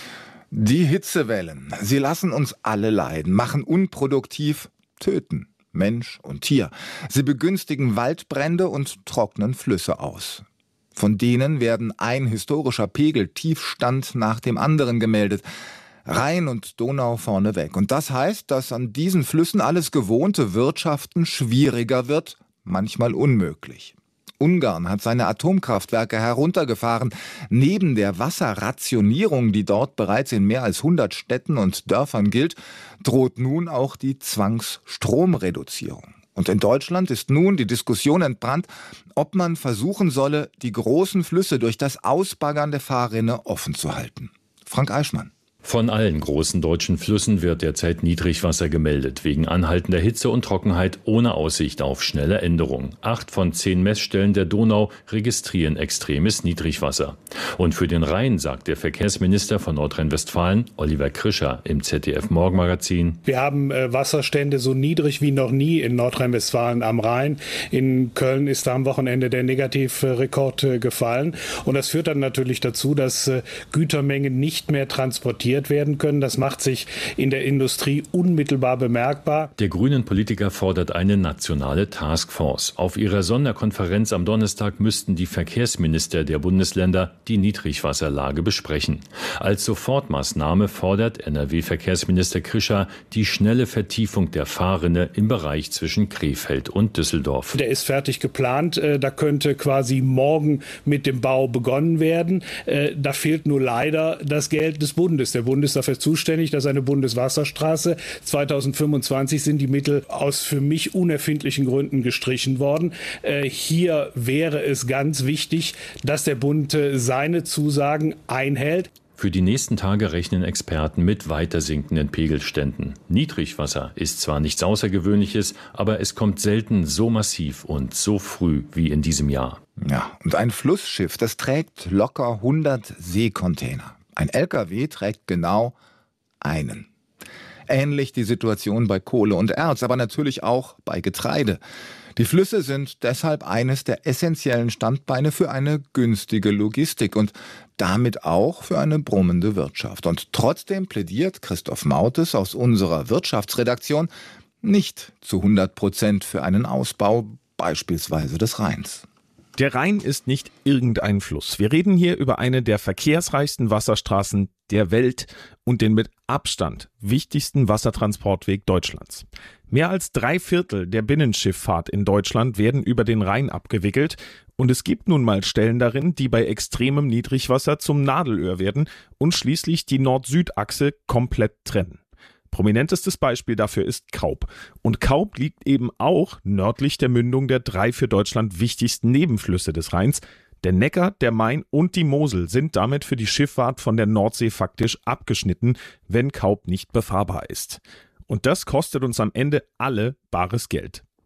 V: Die Hitzewellen, sie lassen uns alle leiden, machen unproduktiv, töten Mensch und Tier. Sie begünstigen Waldbrände und trocknen Flüsse aus. Von denen werden ein historischer Pegeltiefstand nach dem anderen gemeldet. Rhein und Donau vorneweg. Und das heißt, dass an diesen Flüssen alles gewohnte Wirtschaften schwieriger wird, manchmal unmöglich. Ungarn hat seine Atomkraftwerke heruntergefahren. Neben der Wasserrationierung, die dort bereits in mehr als hundert Städten und Dörfern gilt, droht nun auch die Zwangsstromreduzierung. Und in Deutschland ist nun die Diskussion entbrannt, ob man versuchen solle, die großen Flüsse durch das Ausbaggern der Fahrrinne offen zu halten. Frank Eichmann.
U: Von allen großen deutschen Flüssen wird derzeit Niedrigwasser gemeldet, wegen anhaltender Hitze und Trockenheit ohne Aussicht auf schnelle Änderung. Acht von zehn Messstellen der Donau registrieren extremes Niedrigwasser. Und für den Rhein sagt der Verkehrsminister von Nordrhein-Westfalen, Oliver Krischer, im Z D F-Morgenmagazin:
T: Wir haben äh, Wasserstände so niedrig wie noch nie in Nordrhein-Westfalen am Rhein. In Köln ist da am Wochenende der Negativrekord äh, gefallen. Und das führt dann natürlich dazu, dass äh, Gütermengen nicht mehr transportiert werden können. Das macht sich in der Industrie unmittelbar bemerkbar.
U: Der grünen Politiker fordert eine nationale Taskforce. Auf ihrer Sonderkonferenz am Donnerstag müssten die Verkehrsminister der Bundesländer die Niedrigwasserlage besprechen. Als Sofortmaßnahme fordert N R W-Verkehrsminister Krischer die schnelle Vertiefung der Fahrrinne im Bereich zwischen Krefeld und Düsseldorf.
T: Der ist fertig geplant. Da könnte quasi morgen mit dem Bau begonnen werden. Da fehlt nur leider das Geld des Bundes. Der Bund ist dafür zuständig, dass eine Bundeswasserstraße zweitausendfünfundzwanzig sind die Mittel aus für mich unerfindlichen Gründen gestrichen worden. Äh, hier wäre es ganz wichtig, dass der Bund äh, seine Zusagen einhält.
U: Für die nächsten Tage rechnen Experten mit weiter sinkenden Pegelständen. Niedrigwasser ist zwar nichts Außergewöhnliches, aber es kommt selten so massiv und so früh wie in diesem Jahr.
V: Ja, und ein Flussschiff, das trägt locker hundert Seekontainer. Ein L K W trägt genau einen. Ähnlich die Situation bei Kohle und Erz, aber natürlich auch bei Getreide. Die Flüsse sind deshalb eines der essentiellen Standbeine für eine günstige Logistik und damit auch für eine brummende Wirtschaft. Und trotzdem plädiert Christoph Mautes aus unserer Wirtschaftsredaktion nicht zu hundert Prozent für einen Ausbau beispielsweise des Rheins.
A: Der Rhein ist nicht irgendein Fluss. Wir reden hier über eine der verkehrsreichsten Wasserstraßen der Welt und den mit Abstand wichtigsten Wassertransportweg Deutschlands. Mehr als drei Viertel der Binnenschifffahrt in Deutschland werden über den Rhein abgewickelt und es gibt nun mal Stellen darin, die bei extremem Niedrigwasser zum Nadelöhr werden und schließlich die Nord-Süd-Achse komplett trennen. Prominentestes Beispiel dafür ist Kaub. Und Kaub liegt eben auch nördlich der Mündung der drei für Deutschland wichtigsten Nebenflüsse des Rheins. Der Neckar, der Main und die Mosel sind damit für die Schifffahrt von der Nordsee faktisch abgeschnitten, wenn Kaub nicht befahrbar ist. Und das kostet uns am Ende alle bares Geld.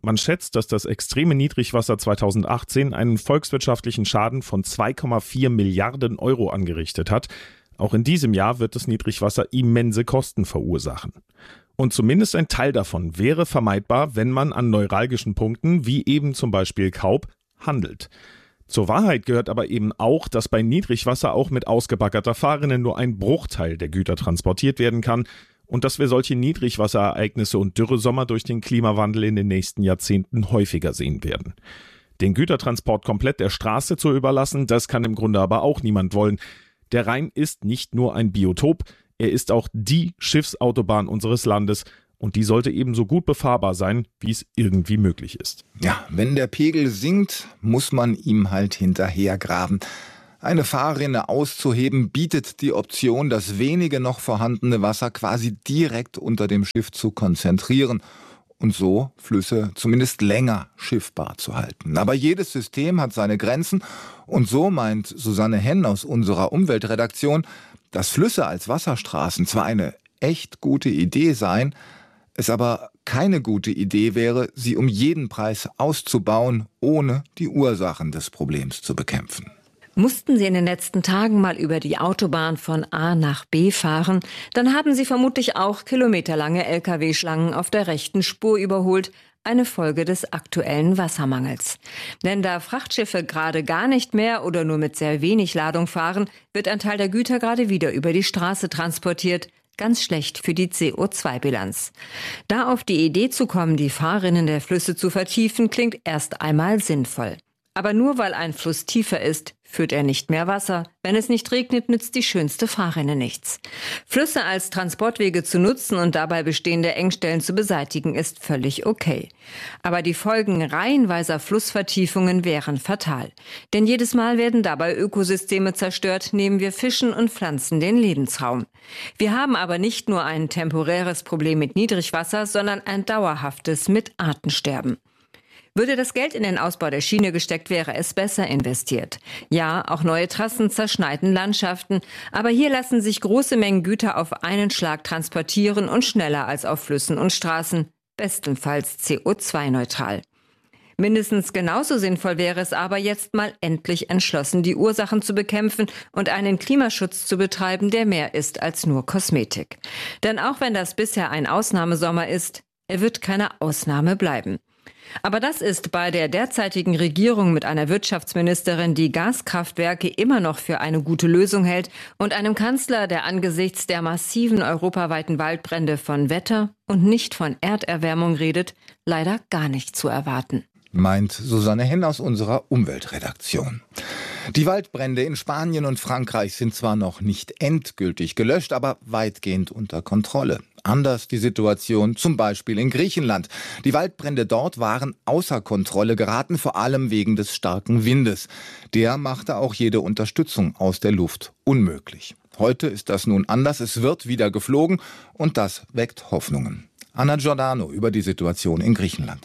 A: Man schätzt, dass das extreme Niedrigwasser zweitausendachtzehn einen volkswirtschaftlichen Schaden von zwei Komma vier Milliarden Euro angerichtet hat. Auch in diesem Jahr wird das Niedrigwasser immense Kosten verursachen. Und zumindest ein Teil davon wäre vermeidbar, wenn man an neuralgischen Punkten, wie eben zum Beispiel Kaub, handelt. Zur Wahrheit gehört aber eben auch, dass bei Niedrigwasser auch mit ausgebaggerter Fahrrinne nur ein Bruchteil der Güter transportiert werden kann und dass wir solche Niedrigwasserereignisse und Dürresommer durch den Klimawandel in den nächsten Jahrzehnten häufiger sehen werden. Den Gütertransport komplett der Straße zu überlassen, das kann im Grunde aber auch niemand wollen. Der Rhein ist nicht nur ein Biotop, er ist auch die Schiffsautobahn unseres Landes und die sollte ebenso gut befahrbar sein, wie es irgendwie möglich ist.
V: Ja, wenn der Pegel sinkt, muss man ihm halt hinterhergraben. Eine Fahrrinne auszuheben bietet die Option, das wenige noch vorhandene Wasser quasi direkt unter dem Schiff zu konzentrieren und so Flüsse zumindest länger schiffbar zu halten. Aber jedes System hat seine Grenzen und so meint Susanne Henn aus unserer Umweltredaktion, dass Flüsse als Wasserstraßen zwar eine echt gute Idee seien, es aber keine gute Idee wäre, sie um jeden Preis auszubauen, ohne die Ursachen des Problems zu bekämpfen.
I: Mussten Sie in den letzten Tagen mal über die Autobahn von A nach B fahren, dann haben Sie vermutlich auch kilometerlange L K W-Schlangen auf der rechten Spur überholt, eine Folge des aktuellen Wassermangels. Denn da Frachtschiffe gerade gar nicht mehr oder nur mit sehr wenig Ladung fahren, wird ein Teil der Güter gerade wieder über die Straße transportiert. Ganz schlecht für die C O zwei Bilanz. Da auf die Idee zu kommen, die Fahrrinnen der Flüsse zu vertiefen, klingt erst einmal sinnvoll. Aber nur weil ein Fluss tiefer ist, führt er nicht mehr Wasser. Wenn es nicht regnet, nützt die schönste Fahrrinne nichts. Flüsse als Transportwege zu nutzen und dabei bestehende Engstellen zu beseitigen, ist völlig okay. Aber die Folgen reihenweiser Flussvertiefungen wären fatal. Denn jedes Mal werden dabei Ökosysteme zerstört, nehmen wir Fischen und Pflanzen den Lebensraum. Wir haben aber nicht nur ein temporäres Problem mit Niedrigwasser, sondern ein dauerhaftes mit Artensterben. Würde das Geld in den Ausbau der Schiene gesteckt, wäre es besser investiert. Ja, auch neue Trassen zerschneiden Landschaften, aber hier lassen sich große Mengen Güter auf einen Schlag transportieren und schneller als auf Flüssen und Straßen, bestenfalls C O zwei neutral. Mindestens genauso sinnvoll wäre es aber, jetzt mal endlich entschlossen die Ursachen zu bekämpfen und einen Klimaschutz zu betreiben, der mehr ist als nur Kosmetik. Denn auch wenn das bisher ein Ausnahmesommer ist, er wird keine Ausnahme bleiben. Aber das ist bei der derzeitigen Regierung mit einer Wirtschaftsministerin, die Gaskraftwerke immer noch für eine gute Lösung hält, und einem Kanzler, der angesichts der massiven europaweiten Waldbrände von Wetter und nicht von Erderwärmung redet, leider gar nicht zu erwarten.
V: Meint Susanne Henn aus unserer Umweltredaktion. Die Waldbrände in Spanien und Frankreich sind zwar noch nicht endgültig gelöscht, aber weitgehend unter Kontrolle. Anders die Situation zum Beispiel in Griechenland. Die Waldbrände dort waren außer Kontrolle geraten, vor allem wegen des starken Windes. Der machte auch jede Unterstützung aus der Luft unmöglich. Heute ist das nun anders, es wird wieder geflogen und das weckt Hoffnungen. Anna Giordano über die Situation in Griechenland.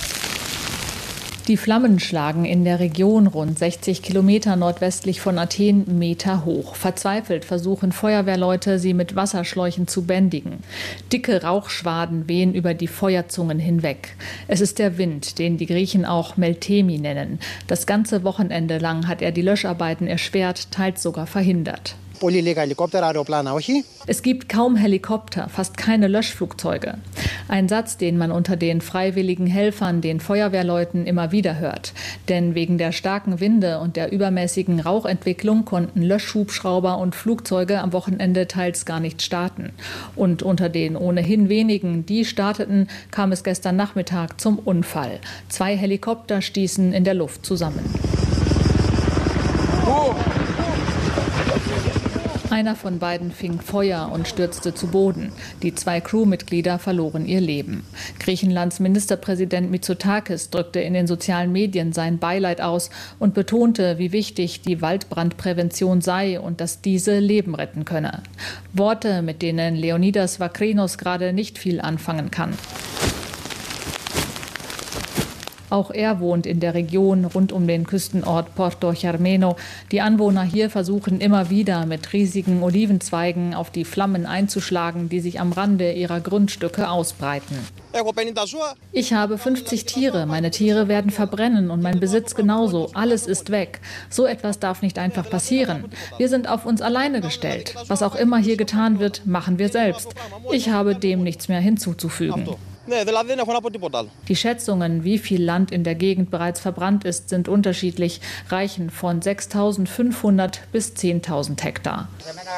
J: Die Flammen schlagen in der Region rund sechzig Kilometer nordwestlich von Athen Meter hoch. Verzweifelt versuchen Feuerwehrleute, sie mit Wasserschläuchen zu bändigen. Dicke Rauchschwaden wehen über die Feuerzungen hinweg. Es ist der Wind, den die Griechen auch Meltemi nennen. Das ganze Wochenende lang hat er die Löscharbeiten erschwert, teils sogar verhindert. Es gibt kaum Helikopter, fast keine Löschflugzeuge. Ein Satz, den man unter den freiwilligen Helfern, den Feuerwehrleuten, immer wieder hört. Denn wegen der starken Winde und der übermäßigen Rauchentwicklung konnten Löschhubschrauber und Flugzeuge am Wochenende teils gar nicht starten. Und unter den ohnehin wenigen, die starteten, kam es gestern Nachmittag zum Unfall. Zwei Helikopter stießen in der Luft zusammen. Oh. Einer von beiden fing Feuer und stürzte zu Boden. Die zwei Crewmitglieder verloren ihr Leben. Griechenlands Ministerpräsident Mitsotakis drückte in den sozialen Medien sein Beileid aus und betonte, wie wichtig die Waldbrandprävention sei und dass diese Leben retten könne. Worte, mit denen Leonidas Vakrinos gerade nicht viel anfangen kann. Auch er wohnt in der Region rund um den Küstenort Porto Germeno. Die Anwohner hier versuchen immer wieder mit riesigen Olivenzweigen auf die Flammen einzuschlagen, die sich am Rande ihrer Grundstücke ausbreiten. Ich habe fünfzig Tiere. Meine Tiere werden verbrennen und mein Besitz genauso. Alles ist weg. So etwas darf nicht einfach passieren. Wir sind auf uns alleine gestellt. Was auch immer hier getan wird, machen wir selbst. Ich habe dem nichts mehr hinzuzufügen. Die Schätzungen, wie viel Land in der Gegend bereits verbrannt ist, sind unterschiedlich, reichen von sechstausendfünfhundert bis zehntausend Hektar.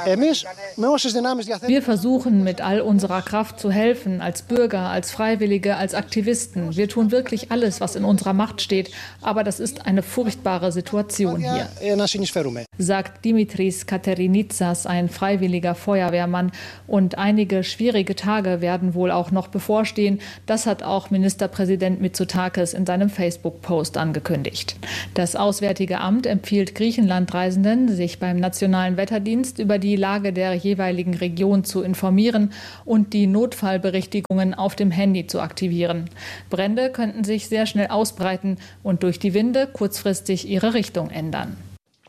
J: Wir versuchen mit all unserer Kraft zu helfen, als Bürger, als Freiwillige, als Aktivisten. Wir tun wirklich alles, was in unserer Macht steht, aber das ist eine furchtbare Situation hier, sagt Dimitris Katerinitsas, ein freiwilliger Feuerwehrmann. Und einige schwierige Tage werden wohl auch noch bevorstehen. Das hat auch Ministerpräsident Mitsotakis in seinem Facebook-Post angekündigt. Das Auswärtige Amt empfiehlt Griechenland-Reisenden, sich beim Nationalen Wetterdienst über die Lage der jeweiligen Region zu informieren und die Notfallberichtigungen auf dem Handy zu aktivieren. Brände könnten sich sehr schnell ausbreiten und durch die Winde kurzfristig ihre Richtung ändern.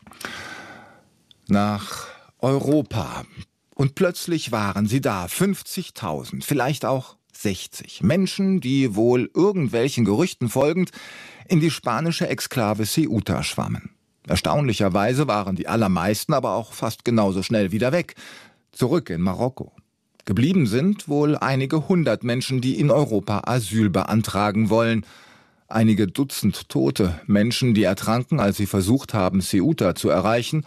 V: Nach Europa. Und plötzlich waren sie da, fünfzigtausend, vielleicht auch sechzig Menschen, die wohl irgendwelchen Gerüchten folgend in die spanische Exklave Ceuta schwammen. Erstaunlicherweise waren die allermeisten aber auch fast genauso schnell wieder weg, zurück in Marokko. Geblieben sind wohl einige hundert Menschen, die in Europa Asyl beantragen wollen. Einige Dutzend Tote, Menschen, die ertranken, als sie versucht haben, Ceuta zu erreichen,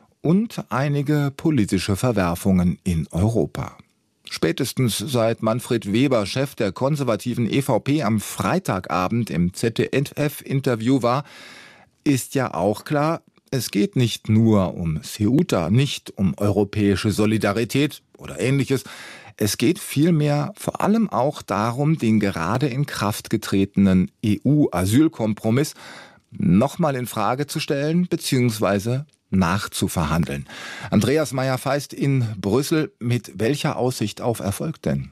V: und einige politische Verwerfungen in Europa. Spätestens seit Manfred Weber Chef der konservativen E V P am Freitagabend im Z D F-Interview war, ist ja auch klar, es geht nicht nur um Ceuta, nicht um europäische Solidarität oder Ähnliches. Es geht vielmehr vor allem auch darum, den gerade in Kraft getretenen E U-Asylkompromiss nochmal in Frage zu stellen bzw. nachzuverhandeln. Andreas Meyer-Feist in Brüssel, mit welcher Aussicht auf Erfolg denn?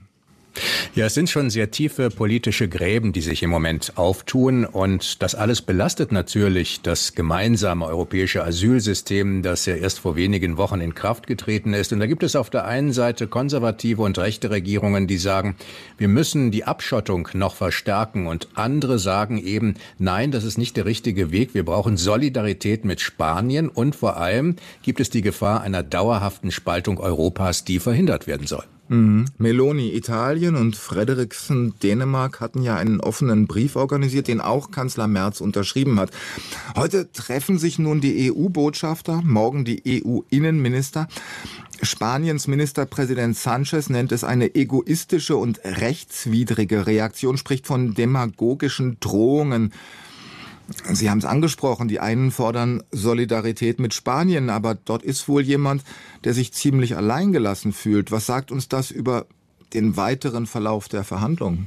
K: Ja, es sind schon sehr tiefe politische Gräben, die sich im Moment auftun, und das alles belastet natürlich das gemeinsame europäische Asylsystem, das ja erst vor wenigen Wochen in Kraft getreten ist. Und da gibt es auf der einen Seite konservative und rechte Regierungen, die sagen, wir müssen die Abschottung noch verstärken, und andere sagen eben, nein, das ist nicht der richtige Weg, wir brauchen Solidarität mit Spanien, und vor allem gibt es die Gefahr einer dauerhaften Spaltung Europas, die verhindert werden soll.
V: Mhm. Meloni Italien und Frederiksen Dänemark hatten ja einen offenen Brief organisiert, den auch Kanzler Merz unterschrieben hat. Heute treffen sich nun die E U-Botschafter, morgen die E U-Innenminister. Spaniens Ministerpräsident Sánchez nennt es eine egoistische und rechtswidrige Reaktion, spricht von demagogischen Drohungen. Sie haben es angesprochen, die einen fordern Solidarität mit Spanien, aber dort ist wohl jemand, der sich ziemlich alleingelassen fühlt. Was sagt uns das über den weiteren Verlauf der Verhandlungen?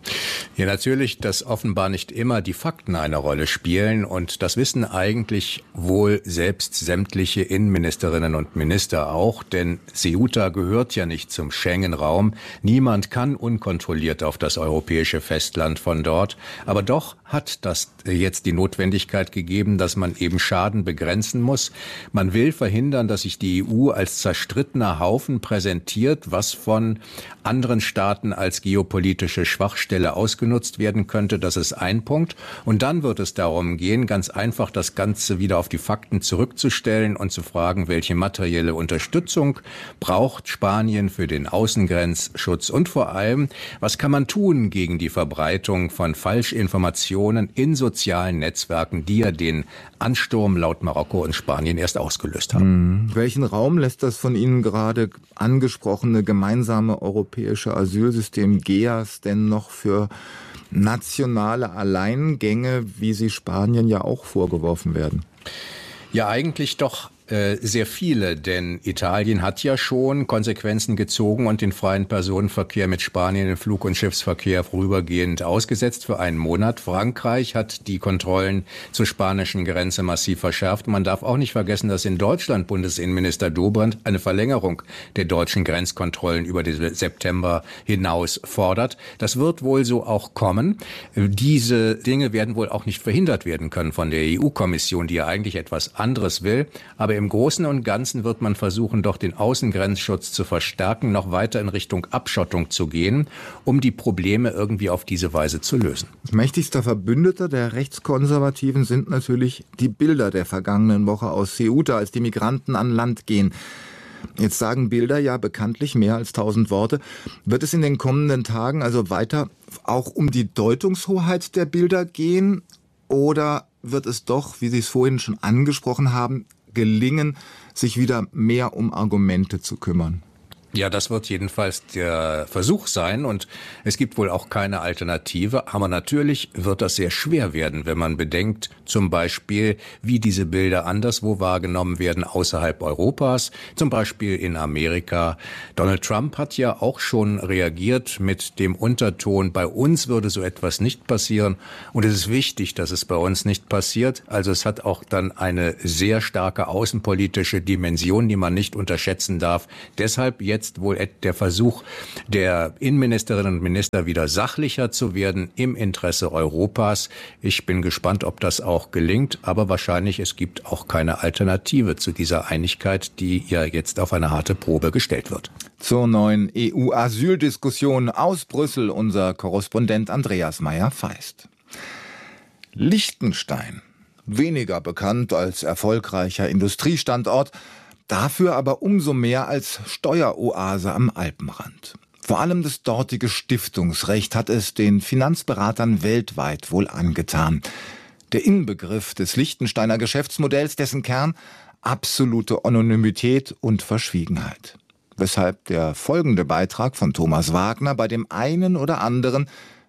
K: Ja, natürlich, dass offenbar nicht immer die Fakten eine Rolle spielen, und das wissen eigentlich wohl selbst sämtliche Innenministerinnen und Minister auch, denn Ceuta gehört ja nicht zum Schengen-Raum. Niemand kann unkontrolliert auf das europäische Festland von dort, aber doch hat das jetzt die Notwendigkeit gegeben, dass man eben Schaden begrenzen muss. Man will verhindern, dass sich die E U als zerstrittener Haufen präsentiert, was von anderen Staaten als geopolitische Schwachstelle ausgenutzt werden könnte. Das ist ein Punkt. Und dann wird es darum gehen, ganz einfach das Ganze wieder auf die Fakten zurückzustellen und zu fragen, welche materielle Unterstützung braucht Spanien für den Außengrenzschutz, und vor allem, was kann man tun gegen die Verbreitung von Falschinformationen in sozialen Netzwerken, die ja den Ansturm laut Marokko und Spanien erst ausgelöst haben.
V: Mhm. Welchen Raum lässt das von Ihnen gerade angesprochene gemeinsame europäische Asylsystem G E A S denn noch für nationale Alleingänge, wie sie Spanien ja auch vorgeworfen werden?
K: Ja, eigentlich doch Äh, sehr viele, denn Italien hat ja schon Konsequenzen gezogen und den freien Personenverkehr mit Spanien, den Flug- und Schiffsverkehr vorübergehend ausgesetzt für einen Monat. Frankreich hat die Kontrollen zur spanischen Grenze massiv verschärft. Man darf auch nicht vergessen, dass in Deutschland Bundesinnenminister Dobrindt eine Verlängerung der deutschen Grenzkontrollen über den September hinaus fordert. Das wird wohl so auch kommen. Diese Dinge werden wohl auch nicht verhindert werden können von der E U-Kommission, die ja eigentlich etwas anderes will. Aber im Großen und Ganzen wird man versuchen, doch den Außengrenzschutz zu verstärken, noch weiter in Richtung Abschottung zu gehen, um die Probleme irgendwie auf diese Weise zu lösen.
V: Mächtigster Verbündeter der Rechtskonservativen sind natürlich die Bilder der vergangenen Woche aus Ceuta, als die Migranten an Land gehen. Jetzt sagen Bilder ja bekanntlich mehr als tausend Worte. Wird es in den kommenden Tagen also weiter auch um die Deutungshoheit der Bilder gehen? Oder wird es doch, wie Sie es vorhin schon angesprochen haben, gelingen, sich wieder mehr um Argumente zu kümmern?
K: Ja, das wird jedenfalls der Versuch sein und es gibt wohl auch keine Alternative. Aber natürlich wird das sehr schwer werden, wenn man bedenkt, zum Beispiel, wie diese Bilder anderswo wahrgenommen werden außerhalb Europas, zum Beispiel in Amerika. Donald Trump hat ja auch schon reagiert mit dem Unterton, bei uns würde so etwas nicht passieren und es ist wichtig, dass es bei uns nicht passiert. Also es hat auch dann eine sehr starke außenpolitische Dimension, die man nicht unterschätzen darf. Deshalb jetzt Jetzt wohl der Versuch der Innenministerinnen und Minister wieder sachlicher zu werden im Interesse Europas. Ich bin gespannt, ob das auch gelingt, aber wahrscheinlich es gibt auch keine Alternative zu dieser Einigkeit, die ja jetzt auf eine harte Probe gestellt wird.
V: Zur neuen E U-Asyldiskussion aus Brüssel unser Korrespondent Andreas Meyer-Feist. Liechtenstein, weniger bekannt als erfolgreicher Industriestandort, dafür aber umso mehr als Steueroase am Alpenrand. Vor allem das dortige Stiftungsrecht hat es den Finanzberatern weltweit wohl angetan. Der Inbegriff des Liechtensteiner Geschäftsmodells, dessen Kern absolute Anonymität und Verschwiegenheit. Weshalb der folgende Beitrag von Thomas Wagner bei dem einen oder anderen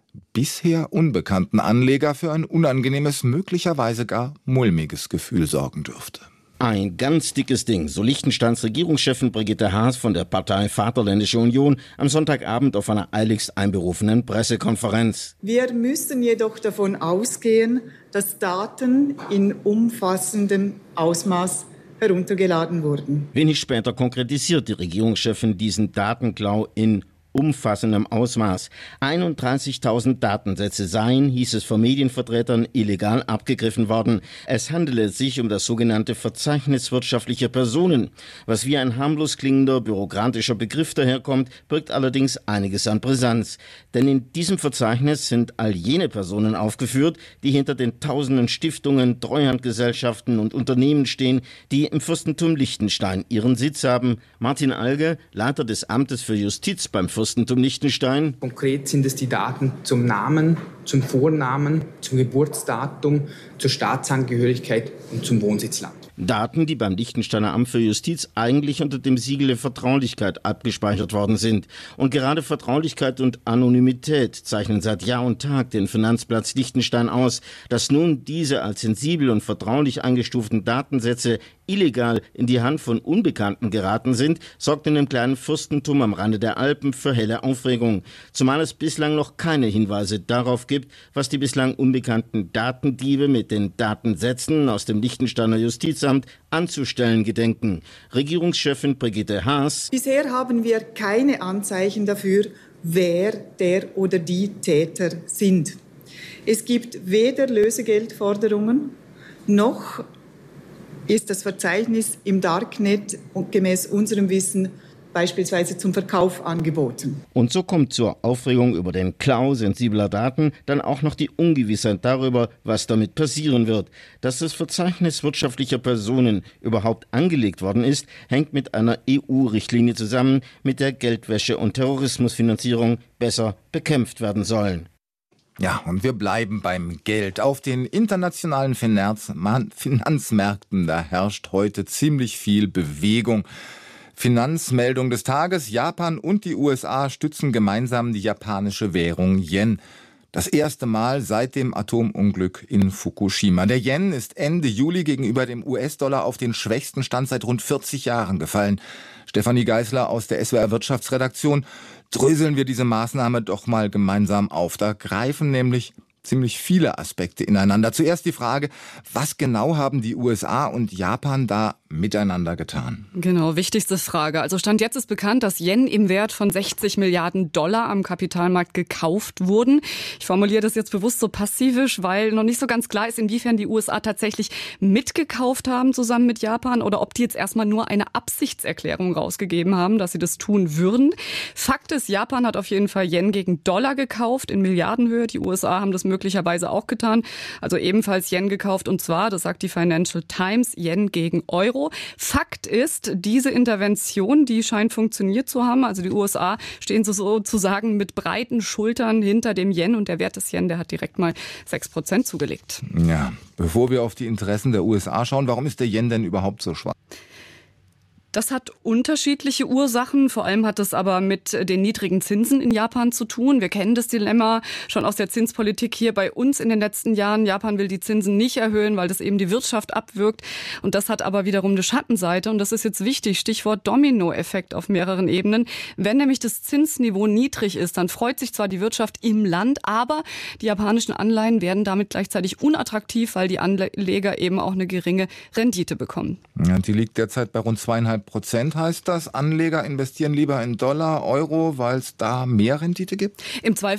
V: bisher unbekannten Anleger für ein unangenehmes, möglicherweise gar mulmiges Gefühl sorgen dürfte.
L: Ein ganz dickes Ding, so Liechtensteins Regierungschefin Brigitte Haas von der Partei Vaterländische Union am Sonntagabend auf einer eiligst einberufenen Pressekonferenz.
M: Wir müssen jedoch davon ausgehen, dass Daten in umfassendem Ausmaß heruntergeladen wurden.
L: Wenig später konkretisiert die Regierungschefin diesen Datenklau in umfassendem Ausmaß. einunddreißigtausend Datensätze seien, hieß es von Medienvertretern, illegal abgegriffen worden. Es handele sich um das sogenannte Verzeichnis wirtschaftlicher Personen. Was wie ein harmlos klingender bürokratischer Begriff daherkommt, birgt allerdings einiges an Brisanz. Denn in diesem Verzeichnis sind all jene Personen aufgeführt, die hinter den tausenden Stiftungen, Treuhandgesellschaften und Unternehmen stehen, die im Fürstentum Liechtenstein ihren Sitz haben. Martin Alge, Leiter des Amtes für Justiz beim Fürstentum Liechtenstein.
N: Konkret sind es die Daten zum Namen, zum Vornamen, zum Geburtsdatum, zur Staatsangehörigkeit und zum Wohnsitzland.
L: Daten, die beim Liechtensteiner Amt für Justiz eigentlich unter dem Siegel der Vertraulichkeit abgespeichert worden sind. Und gerade Vertraulichkeit und Anonymität zeichnen seit Jahr und Tag den Finanzplatz Liechtenstein aus. Dass nun diese als sensibel und vertraulich eingestuften Datensätze illegal in die Hand von Unbekannten geraten sind, sorgt in dem kleinen Fürstentum am Rande der Alpen für helle Aufregung. Zumal es bislang noch keine Hinweise darauf gibt, was die bislang unbekannten Datendiebe mit den Datensätzen aus dem Liechtensteiner Justizamt anzustellen gedenken. Regierungschefin Brigitte Haas.
M: Bisher haben wir keine Anzeichen dafür, wer der oder die Täter sind. Es gibt weder Lösegeldforderungen noch ist das Verzeichnis im Darknet und gemäß unserem Wissen beispielsweise zum Verkauf angeboten.
L: Und so kommt zur Aufregung über den Klau sensibler Daten dann auch noch die Ungewissheit darüber, was damit passieren wird. Dass das Verzeichnis wirtschaftlicher Personen überhaupt angelegt worden ist, hängt mit einer E U-Richtlinie zusammen, mit der Geldwäsche und Terrorismusfinanzierung besser bekämpft werden sollen.
V: Ja, und wir bleiben beim Geld. Auf den internationalen Finanzmärkten, da herrscht heute ziemlich viel Bewegung. Finanzmeldung des Tages: Japan und die U S A stützen gemeinsam die japanische Währung Yen. Das erste Mal seit dem Atomunglück in Fukushima. Der Yen ist Ende Juli gegenüber dem U S-Dollar auf den schwächsten Stand seit rund vierzig Jahren gefallen. Stefanie Geisler aus der S W R Wirtschaftsredaktion. Dröseln wir diese Maßnahme doch mal gemeinsam auf. Da greifen nämlich ziemlich viele Aspekte ineinander. Zuerst die Frage, was genau haben die U S A und Japan da miteinander getan?
C: Genau, wichtigste Frage. Also Stand jetzt ist bekannt, dass Yen im Wert von sechzig Milliarden Dollar am Kapitalmarkt gekauft wurden. Ich formuliere das jetzt bewusst so passivisch, weil noch nicht so ganz klar ist, inwiefern die U S A tatsächlich mitgekauft haben zusammen mit Japan oder ob die jetzt erstmal nur eine Absichtserklärung rausgegeben haben, dass sie das tun würden. Fakt ist, Japan hat auf jeden Fall Yen gegen Dollar gekauft in Milliardenhöhe. Die U S A haben das möglicherweise auch getan, also ebenfalls Yen gekauft und zwar, das sagt die Financial Times, Yen gegen Euro. Fakt ist, diese Intervention, die scheint funktioniert zu haben, also die U S A stehen so sozusagen mit breiten Schultern hinter dem Yen und der Wert des Yen, der hat direkt mal sechs Prozent zugelegt.
V: Ja, bevor wir auf die Interessen der U S A schauen, warum ist der Yen denn überhaupt so schwach?
C: Das hat unterschiedliche Ursachen. Vor allem hat es aber mit den niedrigen Zinsen in Japan zu tun. Wir kennen das Dilemma schon aus der Zinspolitik hier bei uns in den letzten Jahren. Japan will die Zinsen nicht erhöhen, weil das eben die Wirtschaft abwirkt. Und das hat aber wiederum eine Schattenseite. Und das ist jetzt wichtig. Stichwort Dominoeffekt auf mehreren Ebenen. Wenn nämlich das Zinsniveau niedrig ist, dann freut sich zwar die Wirtschaft im Land, aber die japanischen Anleihen werden damit gleichzeitig unattraktiv, weil die Anleger eben auch eine geringe Rendite bekommen.
V: Ja, die liegt derzeit bei rund zweieinhalb Prozent heißt das. Anleger investieren lieber in Dollar, Euro, weil es da mehr Rendite gibt?
C: Im Zweifel